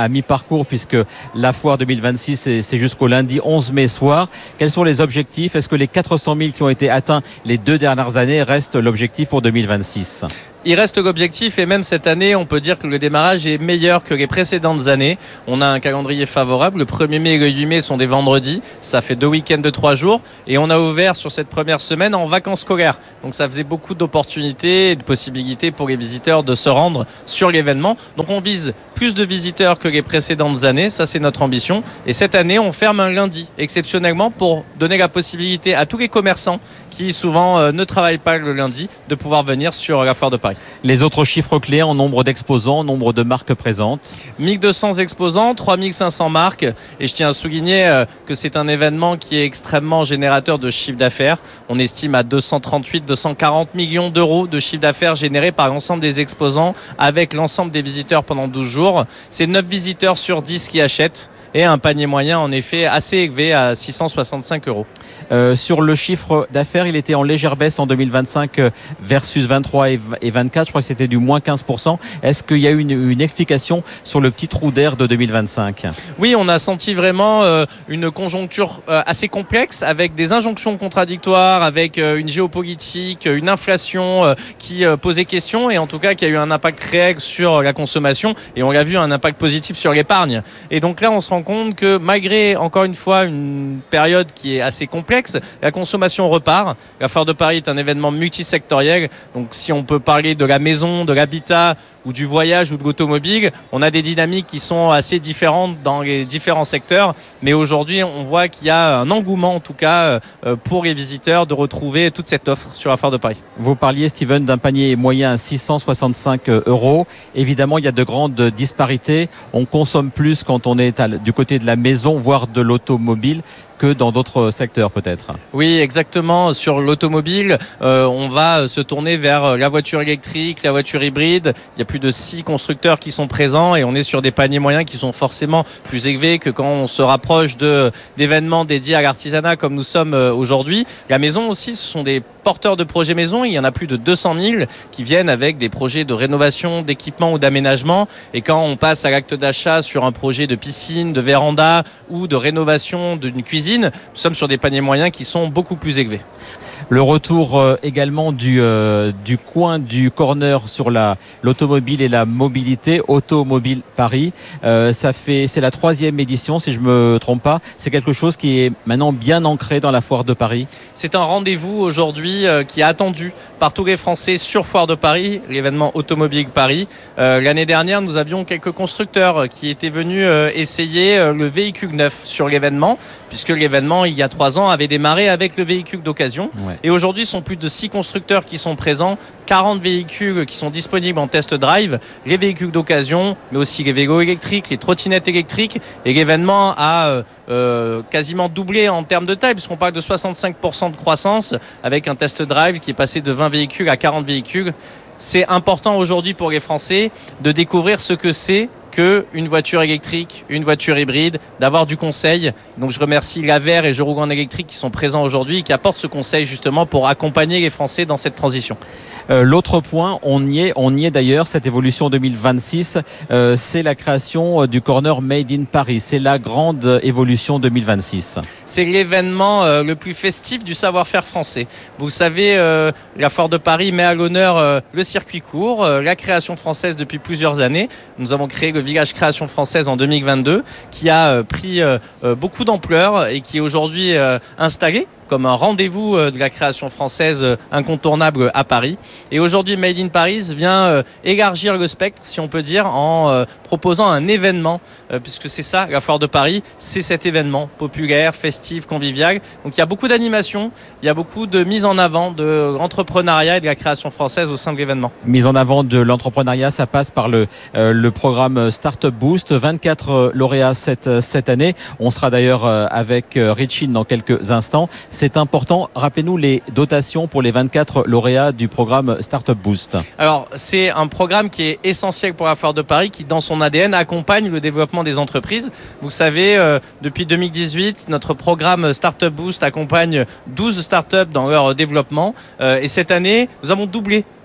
cours puisque la foire deux mille vingt-six, c'est, c'est jusqu'au lundi onze mai soir. Quels sont les objectifs? Est-ce que les quatre cent mille qui ont été atteints les deux dernières années restent l'objectif pour deux mille vingt-six? Il reste l'objectif et même cette année, on peut dire que le démarrage est meilleur que les précédentes années. On a un calendrier favorable. Le premier mai et le huit mai sont des vendredis. Ça fait deux week-ends de trois jours. Et on a ouvert sur cette première semaine en vacances scolaires. Donc ça faisait beaucoup d'opportunités et de possibilités pour les visiteurs de se rendre sur l'événement. Donc on vise plus de visiteurs que les précédentes années. Ça, c'est notre ambition. Et cette année, on ferme un lundi, exceptionnellement, pour donner la possibilité à tous les commerçants qui souvent euh, ne travaillent pas le lundi de pouvoir venir sur la foire de Paris. Les autres chiffres clés en nombre d'exposants, nombre de marques présentes? mille deux cents exposants, trois mille cinq cents marques. Et je tiens à souligner euh, que c'est un événement qui est extrêmement générateur de chiffre d'affaires. On estime à deux cent trente-huit, deux cent quarante millions d'euros de chiffre d'affaires généré par l'ensemble des exposants avec l'ensemble des visiteurs pendant douze jours. C'est neuf visiteurs sur dix qui achètent. Et un panier moyen en effet assez élevé à six cent soixante-cinq euros. Euh, sur le chiffre d'affaires, il était en légère baisse en deux mille vingt-cinq versus vingt-trois et vingt-quatre. Je crois que c'était du moins quinze pour cent. Est-ce qu'il y a une, une explication sur le petit trou d'air de deux mille vingt-cinq? Oui, on a senti vraiment euh, une conjoncture euh, assez complexe avec des injonctions contradictoires, avec euh, une géopolitique, une inflation euh, qui euh, posait question et en tout cas qui a eu un impact réel sur la consommation et on l'a vu, un impact positif sur l'épargne. Et donc là, on se rend compte que malgré encore une fois une période qui est assez complexe, la consommation repart. La foire de Paris est un événement multisectoriel, donc si on peut parler de la maison, de l'habitat ou du voyage ou de l'automobile, on a des dynamiques qui sont assez différentes dans les différents secteurs, mais aujourd'hui on voit qu'il y a un engouement en tout cas pour les visiteurs de retrouver toute cette offre sur la foire de Paris. Vous parliez, Steven, d'un panier moyen à six cent soixante-cinq euros. Évidemment, il y a de grandes disparités. On consomme plus quand on est à, du côté de la maison, voire de l'automobile, que dans d'autres secteurs peut-être. Oui, exactement. Sur l'automobile, euh, on va se tourner vers la voiture électrique, la voiture hybride. Il y a plus de six constructeurs qui sont présents et on est sur des paniers moyens qui sont forcément plus élevés que quand on se rapproche de, d'événements dédiés à l'artisanat comme nous sommes aujourd'hui. La maison aussi, ce sont des porteurs de projets maison. Il y en a plus de deux cent mille qui viennent avec des projets de rénovation, d'équipement ou d'aménagement. Et quand on passe à l'acte d'achat sur un projet de piscine, de véranda ou de rénovation d'une cuisine, nous sommes sur des paniers moyens qui sont beaucoup plus élevés. Le retour euh, également du, euh, du coin du corner sur la, l'automobile et la mobilité, Automobile Paris. Euh, ça fait, c'est la troisième édition, si je me trompe pas. C'est quelque chose qui est maintenant bien ancré dans la foire de Paris. C'est un rendez-vous aujourd'hui euh, qui est attendu par tous les Français sur Foire de Paris, l'événement Automobile Paris. Euh, l'année dernière, nous avions quelques constructeurs qui étaient venus euh, essayer euh, le véhicule neuf sur l'événement, puisque l'événement, il y a trois ans, avait démarré avec le véhicule d'occasion. Ouais. Et aujourd'hui, ce sont plus de six constructeurs qui sont présents, quarante véhicules qui sont disponibles en test drive, les véhicules d'occasion, mais aussi les vélos électriques, les trottinettes électriques. Et l'événement a euh, quasiment doublé en termes de taille, puisqu'on parle de soixante-cinq pour cent de croissance, avec un test drive qui est passé de vingt véhicules à quarante véhicules. C'est important aujourd'hui pour les Français de découvrir ce que c'est qu'une voiture électrique, une voiture hybride, d'avoir du conseil. Donc je remercie Laver et Je roule en électrique qui sont présents aujourd'hui et qui apportent ce conseil justement pour accompagner les Français dans cette transition. Euh, l'autre point, on y est, on y est d'ailleurs, cette évolution deux mille vingt-six, euh, c'est la création du corner Made in Paris. C'est la grande évolution deux mille vingt-six. C'est l'événement euh, le plus festif du savoir-faire français. Vous savez, euh, la Foire de Paris met à l'honneur euh, le circuit court, euh, la création française depuis plusieurs années. Nous avons créé le Village Création Française en deux mille vingt-deux, qui a euh, pris euh, beaucoup d'ampleur et qui est aujourd'hui euh, installé comme un rendez-vous de la création française incontournable à Paris. Et aujourd'hui, Made in Paris vient élargir le spectre, si on peut dire, en proposant un événement, puisque c'est ça, la Foire de Paris, c'est cet événement populaire, festif, convivial. Donc il y a beaucoup d'animation, il y a beaucoup de mise en avant de l'entrepreneuriat et de la création française au sein de l'événement. Mise en avant de l'entrepreneuriat, ça passe par le, euh, le programme Startup Boost. vingt-quatre lauréats cette, cette année. On sera d'ailleurs avec Richin dans quelques instants. C'est important. Rappelez-nous les dotations pour les vingt-quatre lauréats du programme Startup Boost. Alors, c'est un programme qui est essentiel pour la Foire de Paris, qui, dans son A D N, accompagne le développement des entreprises. Vous savez, euh, depuis deux mille dix-huit, notre programme Startup Boost accompagne douze startups dans leur développement. Euh, et cette année, nous avons doublé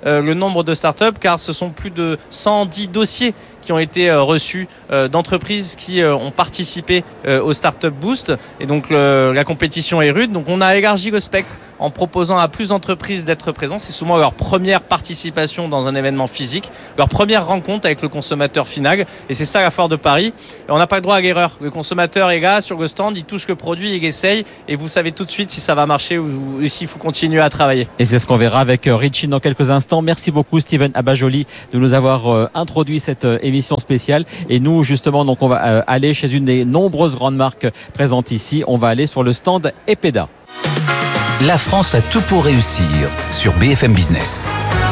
euh, le nombre de startups, car ce sont plus de cent dix dossiers qui ont été euh, reçus euh, d'entreprises qui euh, ont participé euh, au Startup Boost. Et donc le, la compétition est rude. Donc on a élargi le spectre en proposant à plus d'entreprises d'être présentes. C'est souvent leur première participation dans un événement physique, leur première rencontre avec le consommateur final. Et c'est ça la foire de Paris. Et on n'a pas le droit à l'erreur. Le consommateur est là sur le stand, il touche le produit, il essaye et vous savez tout de suite si ça va marcher ou, ou s'il faut continuer à travailler. Et c'est ce qu'on verra avec Richie dans quelques instants. Merci beaucoup Steven Abajoli de nous avoir euh, introduit cette euh, émission spéciale. Et nous justement, donc on va euh, aller chez une des nombreuses grandes marques présentes ici. On va aller sur le stand Epeda. La France a tout pour réussir sur B F M Business.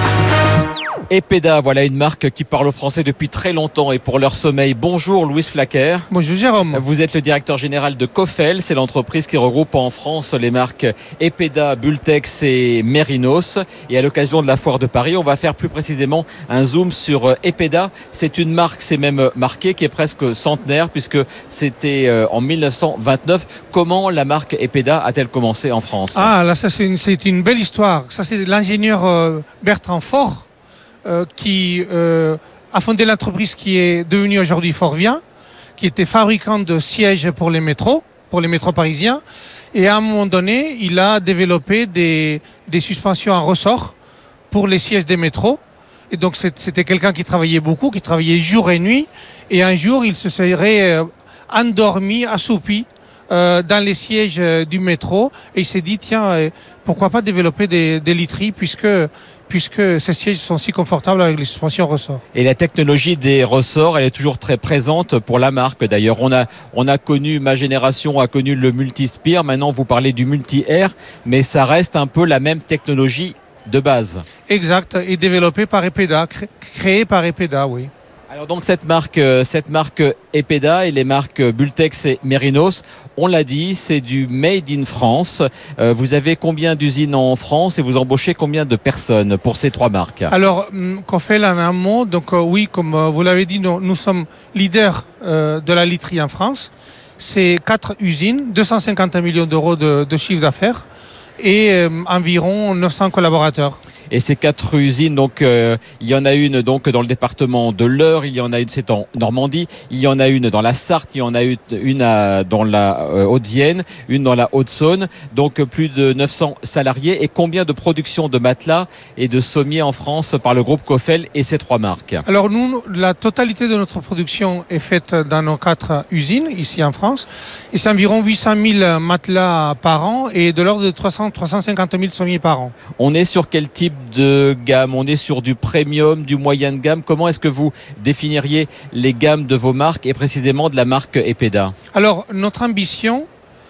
Epeda, voilà une marque qui parle aux Français depuis très longtemps et pour leur sommeil. Bonjour Louis Flaquer. Bonjour Jérôme. Vous êtes le directeur général de Cofel, c'est l'entreprise qui regroupe en France les marques Epeda, Bultex et Merinos. Et à l'occasion de la foire de Paris, on va faire plus précisément un zoom sur Epeda. C'est une marque, c'est même marqué, qui est presque centenaire puisque c'était en mille neuf cent vingt-neuf. Comment la marque Epeda a-t-elle commencé en France? Ah là, ça c'est une, c'est une belle histoire. Ça c'est l'ingénieur euh, Bertrand Faure. Euh, qui euh, a fondé l'entreprise qui est devenue aujourd'hui Forvia, qui était fabricant de sièges pour les métros, pour les métros parisiens. Et à un moment donné, il a développé des, des suspensions en ressort pour les sièges des métros. Et donc c'était quelqu'un qui travaillait beaucoup, qui travaillait jour et nuit. Et un jour, il se serait euh, endormi, assoupi euh, dans les sièges euh, du métro. Et il s'est dit, tiens, euh, pourquoi pas développer des, des literies puisque... puisque ces sièges sont si confortables avec les suspensions ressorts. Et la technologie des ressorts, elle est toujours très présente pour la marque. D'ailleurs, on a, on a connu, ma génération a connu le multi-spire. Maintenant, vous parlez du multi-air, mais ça reste un peu la même technologie de base. Exact, et développée par Epeda, créée par Epeda, oui. Alors donc cette marque, cette marque Epeda et les marques Bultex et Merinos, on l'a dit, c'est du made in France. Euh, vous avez combien d'usines en France et vous embauchez combien de personnes pour ces trois marques? Alors, Cofel en un mot, donc euh, oui, comme euh, vous l'avez dit, nous, nous sommes leaders euh, de la literie en France. C'est quatre usines, deux cent cinquante millions d'euros de, de chiffre d'affaires et euh, environ neuf cents collaborateurs. Et ces quatre usines, donc euh, il y en a une donc dans le département de l'Eure, il y en a une c'est en Normandie, il y en a une dans la Sarthe, il y en a une, une à, dans la euh, Haute-Vienne, une dans la Haute-Saône, donc plus de neuf cents salariés. Et combien de production de matelas et de sommiers en France par le groupe Cofel et ces trois marques? Alors nous, la totalité de notre production est faite dans nos quatre usines ici en France, et c'est environ huit cent mille matelas par an et de l'ordre de trois cents à trois cent cinquante mille sommiers par an. On est sur quel type de gamme? On est sur du premium, du moyen de gamme. Comment est-ce que vous définiriez les gammes de vos marques et précisément de la marque Epeda? Alors, notre ambition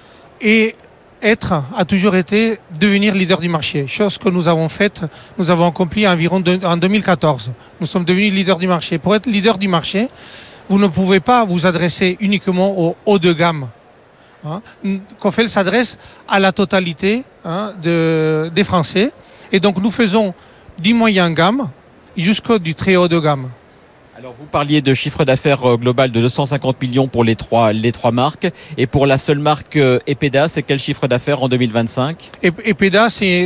est être, a toujours été devenir leader du marché. Chose que nous avons faite, nous avons accompli environ de, en deux mille quatorze. Nous sommes devenus leader du marché. Pour être leader du marché, vous ne pouvez pas vous adresser uniquement au haut de gamme. Hein. Cofel s'adresse à la totalité hein, de, des Français. Et donc nous faisons du moyen gamme jusqu'au du très haut de gamme. Alors vous parliez de chiffre d'affaires global de deux cent cinquante millions pour les trois, les trois marques. Et pour la seule marque Epeda, c'est quel chiffre d'affaires en deux mille vingt-cinq? Epeda, c'est,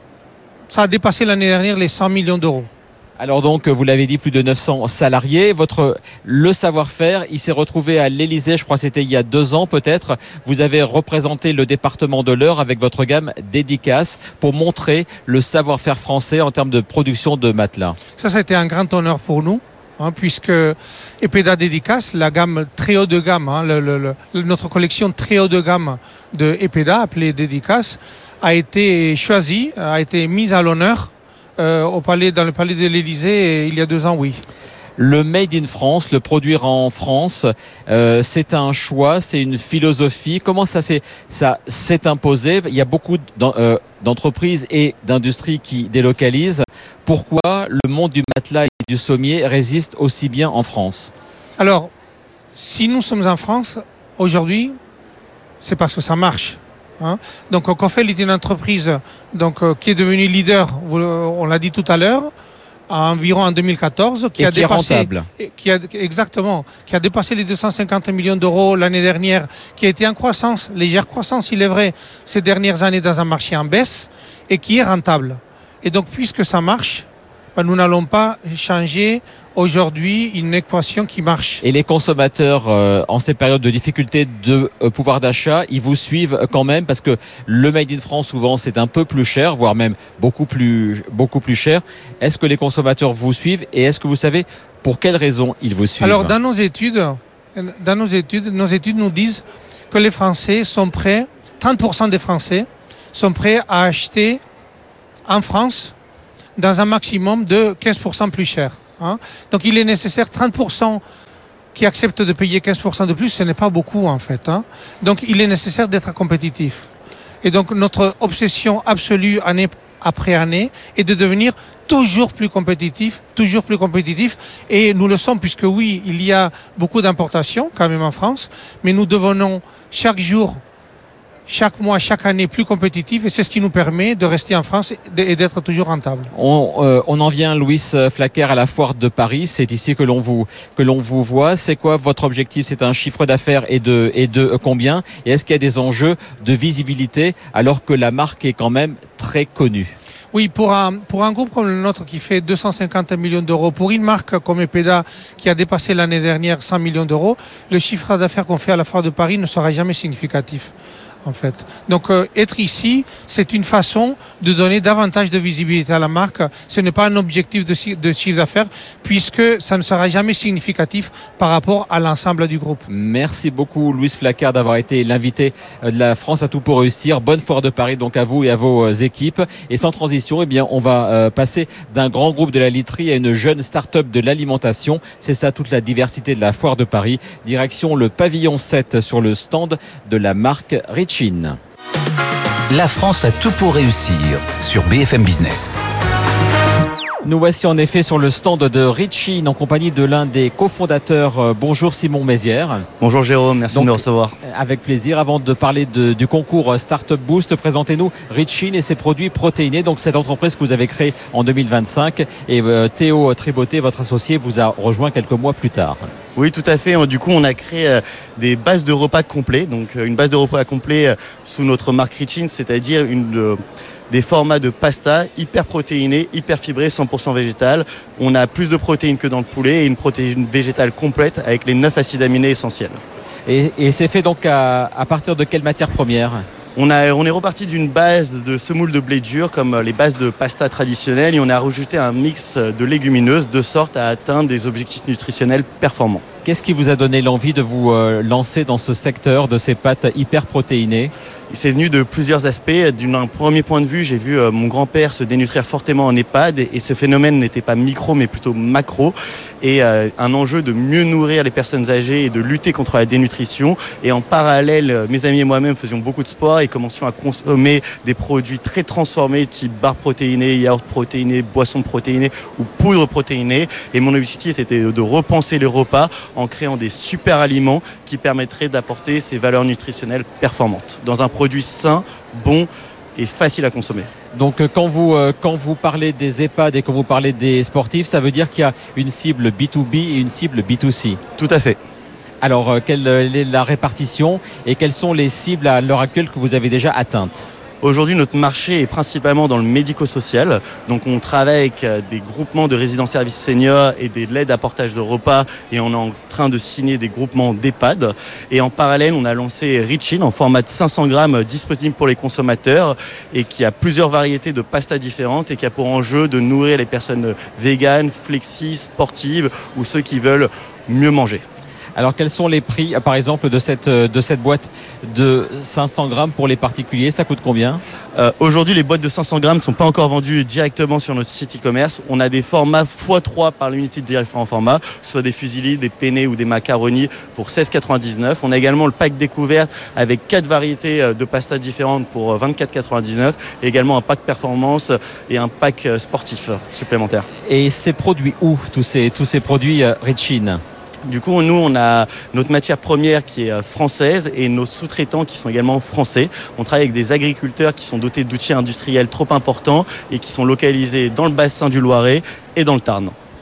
ça a dépassé l'année dernière les cent millions d'euros. Alors donc, vous l'avez dit, plus de neuf cents salariés. Votre, le savoir-faire, il s'est retrouvé à l'Élysée, je crois que c'était il y a deux ans peut-être. Vous avez représenté le département de l'Eure avec votre gamme Dédicace pour montrer le savoir-faire français en termes de production de matelas. Ça, ça a été un grand honneur pour nous. Hein, puisque Epeda Dédicace, la gamme très haut de gamme, hein, le, le, le, notre collection très haut de gamme de Epeda, appelée Dédicace, a été choisie, a été mise à l'honneur euh, au palais, dans le palais de l'Élysée il y a deux ans, oui. Le Made in France, le produire en France, euh, c'est un choix, c'est une philosophie. Comment ça s'est, ça s'est imposé? Il y a beaucoup d'entreprises et d'industries qui délocalisent. Pourquoi le monde du matelas et du sommier résiste aussi bien en France? Alors, si nous sommes en France, aujourd'hui, c'est parce que ça marche. Hein. Donc, Cofel est une entreprise donc, euh, qui est devenue leader, on l'a dit tout à l'heure, à environ en deux mille quatorze, qui et a qui dépassé, est rentable. Qui a, exactement, qui a dépassé les deux cent cinquante millions d'euros l'année dernière, qui a été en croissance, légère croissance, il est vrai, ces dernières années dans un marché en baisse, et qui est rentable. Et donc, puisque ça marche, ben, nous n'allons pas changer aujourd'hui une équation qui marche. Et les consommateurs, euh, en ces périodes de difficulté de euh, pouvoir d'achat, ils vous suivent quand même parce que le Made in France, souvent, c'est un peu plus cher, voire même beaucoup plus, beaucoup plus cher. Est-ce que les consommateurs vous suivent et est-ce que vous savez pour quelles raisons ils vous suivent? Alors, dans nos études, dans nos études, nos études nous disent que les Français sont prêts, trente pour cent des Français sont prêts à acheter en France dans un maximum de quinze pour cent plus cher. Hein. Donc il est nécessaire trente pour cent qui acceptent de payer quinze pour cent de plus, ce n'est pas beaucoup en fait. Hein. Donc il est nécessaire d'être compétitif. Et donc notre obsession absolue année après année est de devenir toujours plus compétitif, toujours plus compétitif. Et nous le sommes puisque oui, il y a beaucoup d'importations quand même en France, mais nous devenons chaque jour, chaque mois, chaque année plus compétitif et c'est ce qui nous permet de rester en France et d'être toujours rentable. On, euh, on en vient, Louis Flaquer, à la foire de Paris. C'est ici que l'on vous, que l'on vous voit. C'est quoi votre objectif? C'est un chiffre d'affaires et de, et de combien? Et est-ce qu'il y a des enjeux de visibilité alors que la marque est quand même très connue? Oui, pour un, pour un groupe comme le nôtre qui fait deux cent cinquante millions d'euros, pour une marque comme Epeda qui a dépassé l'année dernière cent millions d'euros, le chiffre d'affaires qu'on fait à la foire de Paris ne sera jamais significatif. En fait. Donc euh, être ici, c'est une façon de donner davantage de visibilité à la marque. Ce n'est pas un objectif de, de chiffre d'affaires puisque ça ne sera jamais significatif par rapport à l'ensemble du groupe. Merci beaucoup Louis Flaquer d'avoir été l'invité de la France à tout pour réussir. Bonne foire de Paris donc à vous et à vos équipes. Et sans transition, eh bien, on va euh, passer d'un grand groupe de la literie à une jeune start-up de l'alimentation. C'est ça toute la diversité de la foire de Paris. Direction le pavillon sept sur le stand de la marque Rich. La France a tout pour réussir sur B F M Business. Nous voici en effet sur le stand de Richine en compagnie de l'un des cofondateurs. Bonjour Simon Mézières. Bonjour Jérôme, merci Donc, de me recevoir. Avec plaisir. Avant de parler de, du concours Startup Boost, présentez-nous Richine et ses produits protéinés. Donc cette entreprise que vous avez créée en deux mille vingt-cinq et euh, Théo Triboté, votre associé, vous a rejoint quelques mois plus tard. Oui, tout à fait. Du coup, on a créé des bases de repas complets. Donc une base de repas complet sous notre marque Richine, c'est-à-dire une... des formats de pasta hyper protéinés, hyper fibrés, cent pour cent végétal. On a plus de protéines que dans le poulet et une protéine végétale complète avec les neuf acides aminés essentiels. Et, et c'est fait donc à, à partir de quelle matière première ? On, a, on est reparti d'une base de semoule de blé dur comme les bases de pasta traditionnelles et on a rajouté un mix de légumineuses de sorte à atteindre des objectifs nutritionnels performants. Qu'est-ce qui vous a donné l'envie de vous euh, lancer dans ce secteur de ces pâtes hyper protéinées ? C'est venu de plusieurs aspects. D'un premier point de vue, j'ai vu euh, mon grand-père se dénutrir fortement en EHPAD et, et ce phénomène n'était pas micro mais plutôt macro et euh, un enjeu de mieux nourrir les personnes âgées et de lutter contre la dénutrition. Et en parallèle, mes amis et moi-même faisions beaucoup de sport et commencions à consommer des produits très transformés type barres protéinées, yaourts protéinés, boissons protéinées ou poudre protéinée. Et mon objectif était de repenser les repas en créant des super aliments qui permettraient d'apporter ces valeurs nutritionnelles performantes dans un produit sain, bon et facile à consommer. Donc quand vous, euh, quand vous parlez des EHPAD et quand vous parlez des sportifs, ça veut dire qu'il y a une cible B deux B et une cible B deux C. Tout à fait. Alors euh, quelle est la répartition et quelles sont les cibles à l'heure actuelle que vous avez déjà atteintes ? Aujourd'hui, notre marché est principalement dans le médico-social. Donc, on travaille avec des groupements de résidents-services seniors et des l'aide à portage de repas. Et on est en train de signer des groupements d'EHPAD. Et en parallèle, on a lancé Richine en format de cinq cents grammes disponible pour les consommateurs et qui a plusieurs variétés de pasta différentes et qui a pour enjeu de nourrir les personnes véganes, flexi, sportives ou ceux qui veulent mieux manger. Alors quels sont les prix, par exemple, de cette, de cette boîte de cinq cents grammes pour les particuliers ? Ça coûte combien ? euh, Aujourd'hui, les boîtes de cinq cents grammes ne sont pas encore vendues directement sur notre site e-commerce. On a des formats fois trois par l'unité de différents formats, soit des fusillis, des penne ou des macaronis pour seize quatre-vingt-dix-neuf. On a également le pack découverte avec quatre variétés de pasta différentes pour vingt-quatre quatre-vingt-dix-neuf. Et également un pack performance et un pack sportif supplémentaire. Et c'est produit où, tous ces, tous ces produits euh, Richine ? Du coup, nous, on a notre matière première qui est française et nos sous-traitants qui sont également français. On travaille avec des agriculteurs qui sont dotés d'outils industriels trop importants et qui sont localisés dans le bassin du Loiret et dans le Tarn.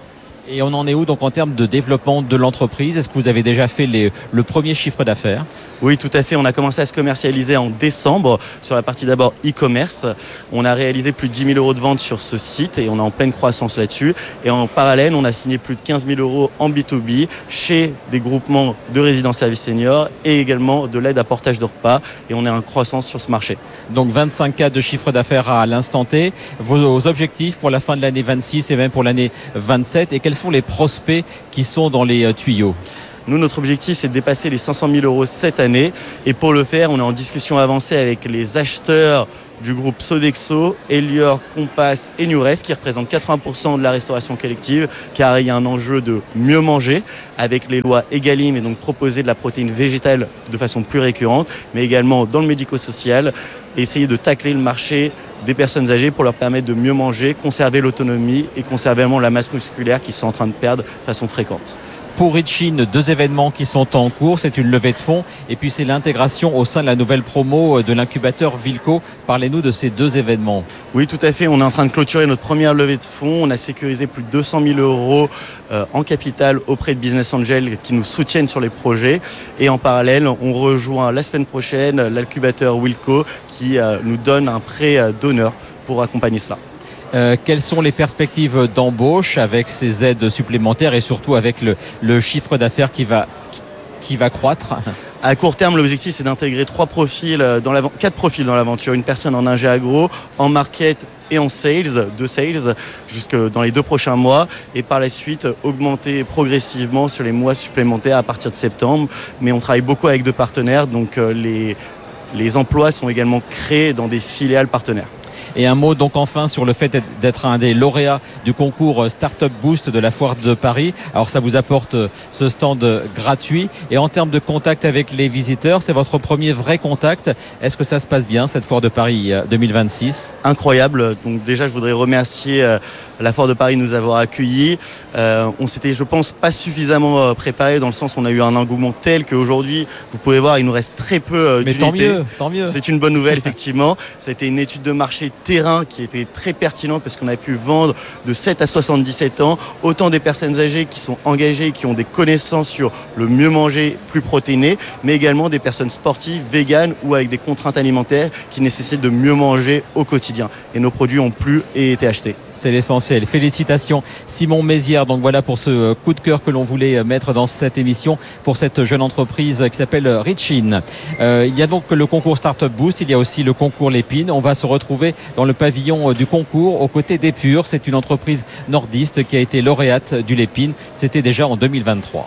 Et on en est où donc en termes de développement de l'entreprise? Est-ce que vous avez déjà fait les, le premier chiffre d'affaires? Oui, tout à fait. On a commencé à se commercialiser en décembre sur la partie d'abord e-commerce. On a réalisé plus de dix mille euros de vente sur ce site et on est en pleine croissance là-dessus. Et en parallèle, on a signé plus de quinze mille euros en B deux B chez des groupements de résidents services seniors et également de l'aide à portage de repas. Et on est en croissance sur ce marché. Donc vingt-cinq K de chiffre d'affaires à l'instant T. Vos objectifs pour la fin de l'année vingt-six et même pour l'année vingt-sept, et quels sont les prospects qui sont dans les tuyaux? Nous, notre objectif, c'est de dépasser les cinq cent mille euros cette année. Et pour le faire, on est en discussion avancée avec les acheteurs du groupe Sodexo, Elior, Compass et Newrest, qui représentent quatre-vingts pour cent de la restauration collective, car il y a un enjeu de mieux manger avec les lois Egalim et donc proposer de la protéine végétale de façon plus récurrente, mais également dans le médico-social, essayer de tacler le marché des personnes âgées pour leur permettre de mieux manger, conserver l'autonomie et conserver la masse musculaire qu'ils sont en train de perdre de façon fréquente. Pour Richin, deux événements qui sont en cours, c'est une levée de fonds et puis c'est l'intégration au sein de la nouvelle promo de l'incubateur Wilco. Parlez-nous de ces deux événements. Oui, tout à fait. On est en train de clôturer notre première levée de fonds. On a sécurisé plus de deux cent mille euros en capital auprès de Business Angels qui nous soutiennent sur les projets. Et en parallèle, on rejoint la semaine prochaine l'incubateur Wilco qui nous donne un prêt d'honneur pour accompagner cela. Euh, quelles sont les perspectives d'embauche avec ces aides supplémentaires et surtout avec le, le chiffre d'affaires qui va, qui va croître? À court terme, l'objectif, c'est d'intégrer trois profils dans la, quatre profils dans l'aventure. Une personne en ingé agro, en market et en sales, de sales, jusque dans les deux prochains mois. Et par la suite, augmenter progressivement sur les mois supplémentaires à partir de septembre. Mais on travaille beaucoup avec deux partenaires, donc les, les emplois sont également créés dans des filiales partenaires. Et un mot donc enfin sur le fait d'être un des lauréats du concours Startup Boost de la Foire de Paris. Alors ça vous apporte ce stand gratuit. Et en termes de contact avec les visiteurs, c'est votre premier vrai contact. Est-ce que ça se passe bien cette Foire de Paris deux mille vingt-six? Incroyable. Donc déjà, je voudrais remercier la Foire de Paris de nous avoir accueillis. Euh, on s'était, je pense, pas suffisamment préparé dans le sens où on a eu un engouement tel qu'aujourd'hui, vous pouvez voir, il nous reste très peu d'unités. Mais tant mieux, tant mieux. C'est une bonne nouvelle, effectivement. C'était une étude de marché terrain qui était très pertinente parce qu'on a pu vendre de sept à soixante-dix-sept ans autant des personnes âgées qui sont engagées, qui ont des connaissances sur le mieux manger, plus protéiné, mais également des personnes sportives, véganes ou avec des contraintes alimentaires qui nécessitent de mieux manger au quotidien. Et nos produits ont plu et été achetés. C'est l'essentiel. Félicitations Simon Mézières. Donc voilà pour ce coup de cœur que l'on voulait mettre dans cette émission pour cette jeune entreprise qui s'appelle Richin. Euh, il y a donc le concours Startup Boost, il y a aussi le concours Lépine. On va se retrouver dans le pavillon du concours aux côtés d'Épure. C'est une entreprise nordiste qui a été lauréate du Lépine. C'était déjà en deux mille vingt-trois.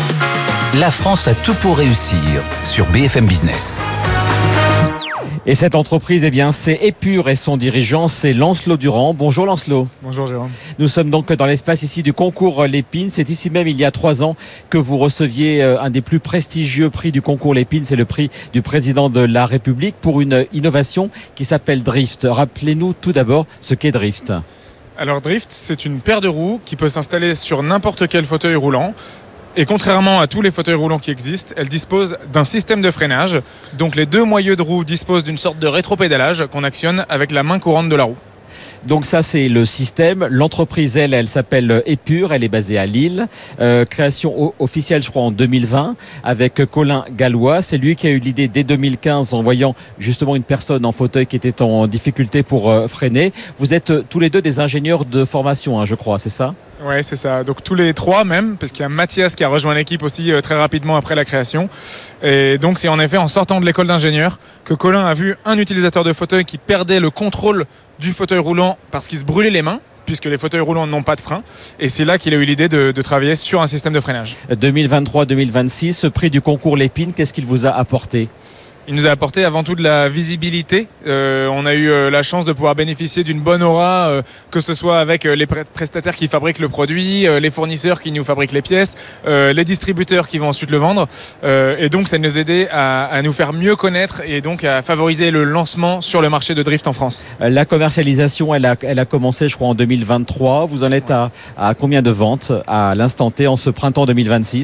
La France a tout pour réussir sur B F M Business. Et cette entreprise, eh bien, c'est Épure et son dirigeant, c'est Lancelot Durand. Bonjour Lancelot. Bonjour Jérôme. Nous sommes donc dans l'espace ici du concours Lépine. C'est ici même, il y a trois ans, que vous receviez un des plus prestigieux prix du concours Lépine. C'est le prix du président de la République pour une innovation qui s'appelle Drift. Rappelez-nous tout d'abord ce qu'est Drift. Alors Drift, c'est une paire de roues qui peut s'installer sur n'importe quel fauteuil roulant. Et contrairement à tous les fauteuils roulants qui existent, elle dispose d'un système de freinage. Donc les deux moyeux de roue disposent d'une sorte de rétropédalage qu'on actionne avec la main courante de la roue. Donc ça, c'est le système. L'entreprise, elle, elle s'appelle Épure. Elle est basée à Lille. Euh, création officielle, je crois, en deux mille vingt avec Colin Gallois. C'est lui qui a eu l'idée dès deux mille quinze en voyant justement une personne en fauteuil qui était en difficulté pour euh, freiner. Vous êtes euh, tous les deux des ingénieurs de formation, hein, je crois, c'est ça ? Ouais, c'est ça. Donc tous les trois même, parce qu'il y a Mathias qui a rejoint l'équipe aussi euh, très rapidement après la création. Et donc c'est en effet en sortant de l'école d'ingénieur que Colin a vu un utilisateur de fauteuil qui perdait le contrôle du fauteuil roulant parce qu'il se brûlait les mains, puisque les fauteuils roulants n'ont pas de frein. Et c'est là qu'il a eu l'idée de, de travailler sur un système de freinage. deux mille vingt-trois deux mille vingt-six, ce prix du concours Lépine, qu'est-ce qu'il vous a apporté ? Il nous a apporté avant tout de la visibilité. Euh, on a eu euh, la chance de pouvoir bénéficier d'une bonne aura, euh, que ce soit avec euh, les prestataires qui fabriquent le produit, euh, les fournisseurs qui nous fabriquent les pièces, euh, les distributeurs qui vont ensuite le vendre. Euh, et donc ça nous a aidé à, à nous faire mieux connaître et donc à favoriser le lancement sur le marché de Drift en France. La commercialisation, elle a, elle a commencé, je crois, en deux mille vingt-trois. Vous en êtes à, à combien de ventes à l'instant T en ce printemps deux mille vingt-six ?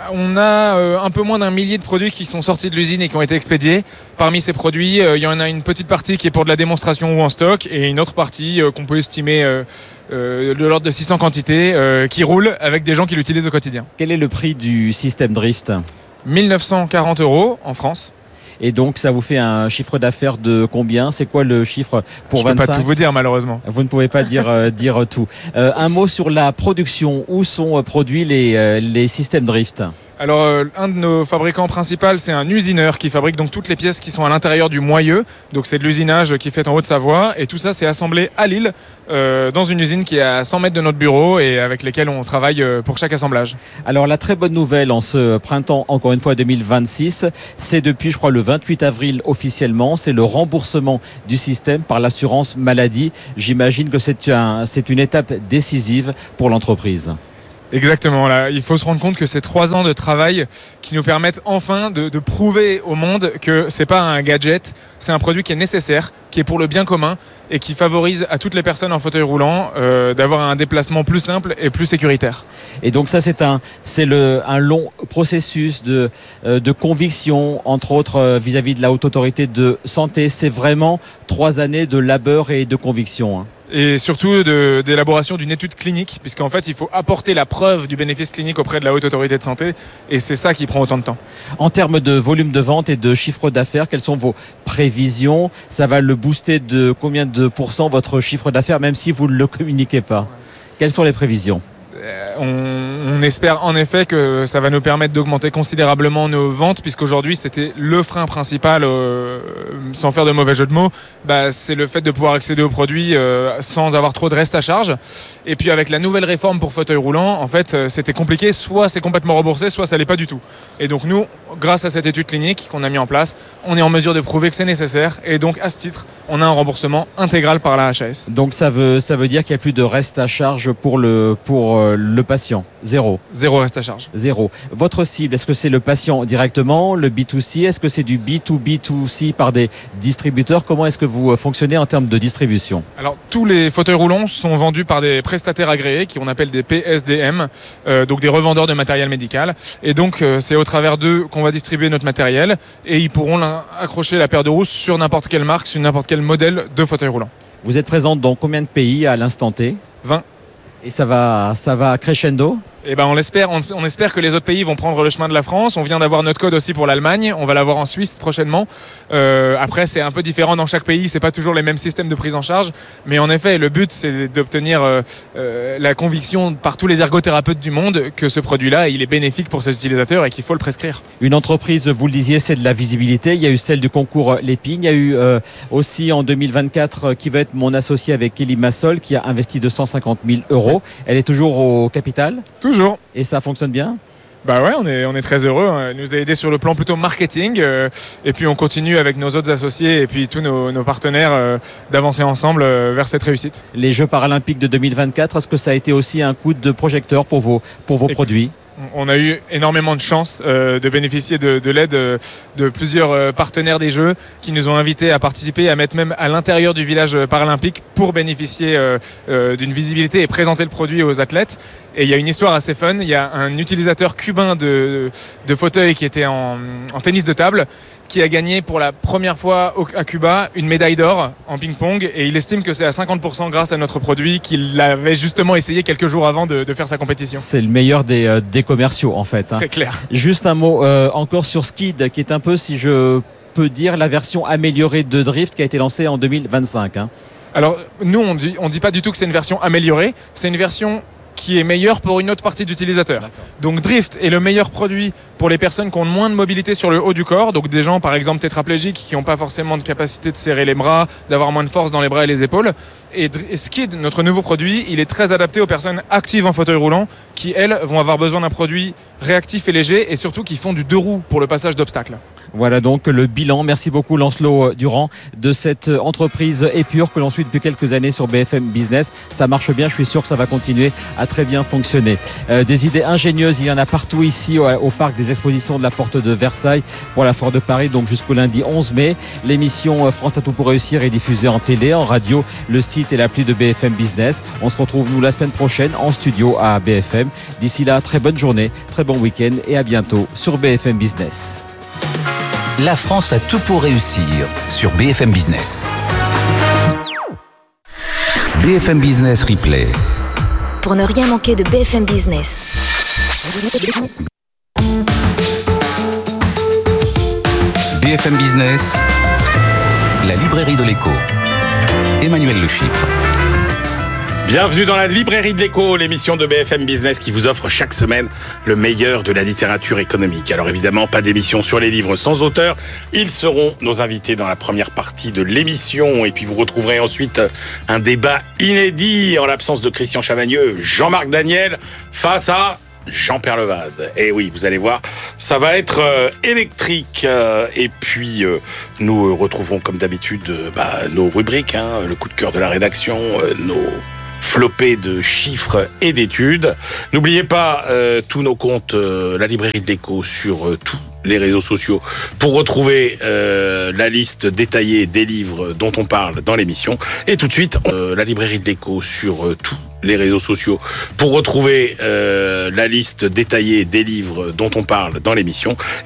On a euh, un peu moins d'un millier de produits qui sont sortis de l'usine et qui ont été expédiés. Parmi ces produits, euh, il y en a une petite partie qui est pour de la démonstration ou en stock et une autre partie euh, qu'on peut estimer euh, euh, de l'ordre de six cents quantités euh, qui roulent avec des gens qui l'utilisent au quotidien. Quel est le prix du système Drift ? mille neuf cent quarante euros en France. Et donc, ça vous fait un chiffre d'affaires de combien ? C'est quoi le chiffre pour vingt-cinq ? Je ne peux pas tout vous dire, malheureusement. Vous ne pouvez pas dire, euh, dire tout. Euh, un mot sur la production. Où sont euh, produits les, euh, les systèmes Drift ? Alors, euh, un de nos fabricants principaux, c'est un usineur qui fabrique donc toutes les pièces qui sont à l'intérieur du moyeu. Donc, c'est de l'usinage qui est fait en Haute-Savoie. Et tout ça, c'est assemblé à Lille, euh, dans une usine qui est à cent mètres de notre bureau et avec lesquelles on travaille euh, pour chaque assemblage. Alors, la très bonne nouvelle en ce printemps, encore une fois deux mille vingt-six, c'est depuis, je crois, le vingt-huit avril officiellement, c'est le remboursement du système par l'assurance maladie. J'imagine que c'est un, c'est une étape décisive pour l'entreprise. Exactement, là, il faut se rendre compte que c'est trois ans de travail qui nous permettent enfin de, de prouver au monde que c'est pas un gadget, c'est un produit qui est nécessaire, qui est pour le bien commun et qui favorise à toutes les personnes en fauteuil roulant euh, d'avoir un déplacement plus simple et plus sécuritaire. Et donc ça, c'est un, c'est le, un long processus de, euh, de conviction, entre autres euh, vis-à-vis de la Haute Autorité de Santé. C'est vraiment trois années de labeur et de conviction, hein. Et surtout de, d'élaboration d'une étude clinique, puisqu'en fait il faut apporter la preuve du bénéfice clinique auprès de la Haute Autorité de Santé, et c'est ça qui prend autant de temps. En termes de volume de vente et de chiffre d'affaires, quelles sont vos prévisions ? Ça va le booster de combien de pourcents votre chiffre d'affaires, même si vous ne le communiquez pas ? Quelles sont les prévisions ? On, on espère en effet que ça va nous permettre d'augmenter considérablement nos ventes, puisqu'aujourd'hui c'était le frein principal, euh, sans faire de mauvais jeu de mots, bah, c'est le fait de pouvoir accéder aux produits euh, sans avoir trop de reste à charge. Et puis avec la nouvelle réforme pour fauteuil roulant, en fait euh, c'était compliqué, soit c'est complètement remboursé, soit ça l'est pas du tout. Et donc nous, grâce à cette étude clinique qu'on a mis en place, on est en mesure de prouver que c'est nécessaire, et donc à ce titre, on a un remboursement intégral par la H A S. Donc ça veut, ça veut dire qu'il n'y a plus de reste à charge pour le, pour euh, le patient. Zéro. Zéro reste à charge. Zéro. Votre cible, est-ce que c'est le patient directement, le B deux C ? Est-ce que c'est du B deux B deux C par des distributeurs ? Comment est-ce que vous fonctionnez en termes de distribution ? Alors, tous les fauteuils roulants sont vendus par des prestataires agréés, qu'on appelle des P S D M, euh, donc des revendeurs de matériel médical. Et donc, euh, c'est au travers d'eux qu'on va distribuer notre matériel, et ils pourront accrocher la paire de roues sur n'importe quelle marque, sur n'importe quel modèle de fauteuil roulant. Vous êtes présente dans combien de pays à l'instant T ? vingt. Et ça va, ça va crescendo ? Eh ben on l'espère, on, on espère que les autres pays vont prendre le chemin de la France. On vient d'avoir notre code aussi pour l'Allemagne, on va l'avoir en Suisse prochainement. Euh, après c'est un peu différent dans chaque pays, c'est pas toujours les mêmes systèmes de prise en charge, mais en effet le but c'est d'obtenir euh, euh, la conviction par tous les ergothérapeutes du monde que ce produit-là il est bénéfique pour ses utilisateurs et qu'il faut le prescrire. Une entreprise, vous le disiez, c'est de la visibilité. Il y a eu celle du concours Lépine, il y a eu euh, aussi en deux mille vingt-quatre qui va être mon associé avec Kelly Massol qui a investi deux cent cinquante mille euros. Elle est toujours au capital ? Toujours. Et ça fonctionne bien ? Bah ouais, on est, on est très heureux. Elle nous a aidé sur le plan plutôt marketing. Euh, et puis on continue avec nos autres associés et puis tous nos, nos partenaires euh, d'avancer ensemble euh, vers cette réussite. Les Jeux paralympiques de deux mille vingt-quatre, est-ce que ça a été aussi un coup de projecteur pour vos, pour vos produits ? On a eu énormément de chance euh, de bénéficier de, de l'aide euh, de plusieurs euh, partenaires des Jeux qui nous ont invités à participer, à mettre même à l'intérieur du village paralympique pour bénéficier euh, euh, d'une visibilité et présenter le produit aux athlètes. Et il y a une histoire assez fun. Il y a un utilisateur cubain de, de fauteuil qui était en, en tennis de table qui a gagné pour la première fois au, à Cuba une médaille d'or en ping-pong et il estime que c'est à cinquante pour cent grâce à notre produit qu'il avait justement essayé quelques jours avant de, de faire sa compétition. C'est le meilleur des, euh, des commerciaux en fait. Hein. C'est clair. Juste un mot euh, encore sur Skid qui est un peu, si je peux dire, la version améliorée de Drift qui a été lancée en deux mille vingt-cinq. Hein. Alors nous on dit, on dit pas du tout que c'est une version améliorée, c'est une version qui est meilleur pour une autre partie d'utilisateurs. Donc Drift est le meilleur produit pour les personnes qui ont moins de mobilité sur le haut du corps, donc des gens par exemple tétraplégiques qui n'ont pas forcément de capacité de serrer les bras, d'avoir moins de force dans les bras et les épaules. Et Skid, notre nouveau produit, il est très adapté aux personnes actives en fauteuil roulant qui, elles, vont avoir besoin d'un produit réactif et léger et surtout qui font du deux roues pour le passage d'obstacles. Voilà donc le bilan. Merci beaucoup Lancelot Durand de cette entreprise Épure que l'on suit depuis quelques années sur B F M Business. Ça marche bien, je suis sûr que ça va continuer à très bien fonctionner. Euh, des idées ingénieuses, il y en a partout ici au, au parc des expositions de la Porte de Versailles pour la Foire de Paris, donc jusqu'au lundi onze mai. L'émission France à tout pour réussir est diffusée en télé, en radio, le site et l'appli de B F M Business. On se retrouve nous la semaine prochaine en studio à B F M. D'ici là, très bonne journée, très bon week-end et à bientôt sur B F M Business. La France a tout pour réussir sur B F M Business. B F M Business Replay. Pour ne rien manquer de B F M Business. B F M Business, la librairie de l'écho. Emmanuel Le Chypre. Bienvenue dans la librairie de l'écho, l'émission de B F M Business qui vous offre chaque semaine le meilleur de la littérature économique. Alors évidemment, pas d'émission sur les livres sans auteur. Ils seront nos invités dans la première partie de l'émission. Et puis vous retrouverez ensuite un débat inédit en l'absence de Christian Chavagneux, Jean-Marc Daniel face à Jean-Pierre Levade. Et oui, vous allez voir, ça va être euh, électrique. Euh, et puis, euh, nous euh, retrouverons comme d'habitude euh, bah, nos rubriques, hein, le coup de cœur de la rédaction, euh, nos flopés de chiffres et d'études. N'oubliez pas euh, tous nos comptes, euh, la librairie de l'écho sur euh, tous les réseaux sociaux pour retrouver euh, la liste détaillée des livres dont on parle dans l'émission. Et tout de suite, euh, la librairie de l'écho sur euh, tous les réseaux sociaux pour retrouver euh, la liste détaillée des livres dont on parle dans l'émission.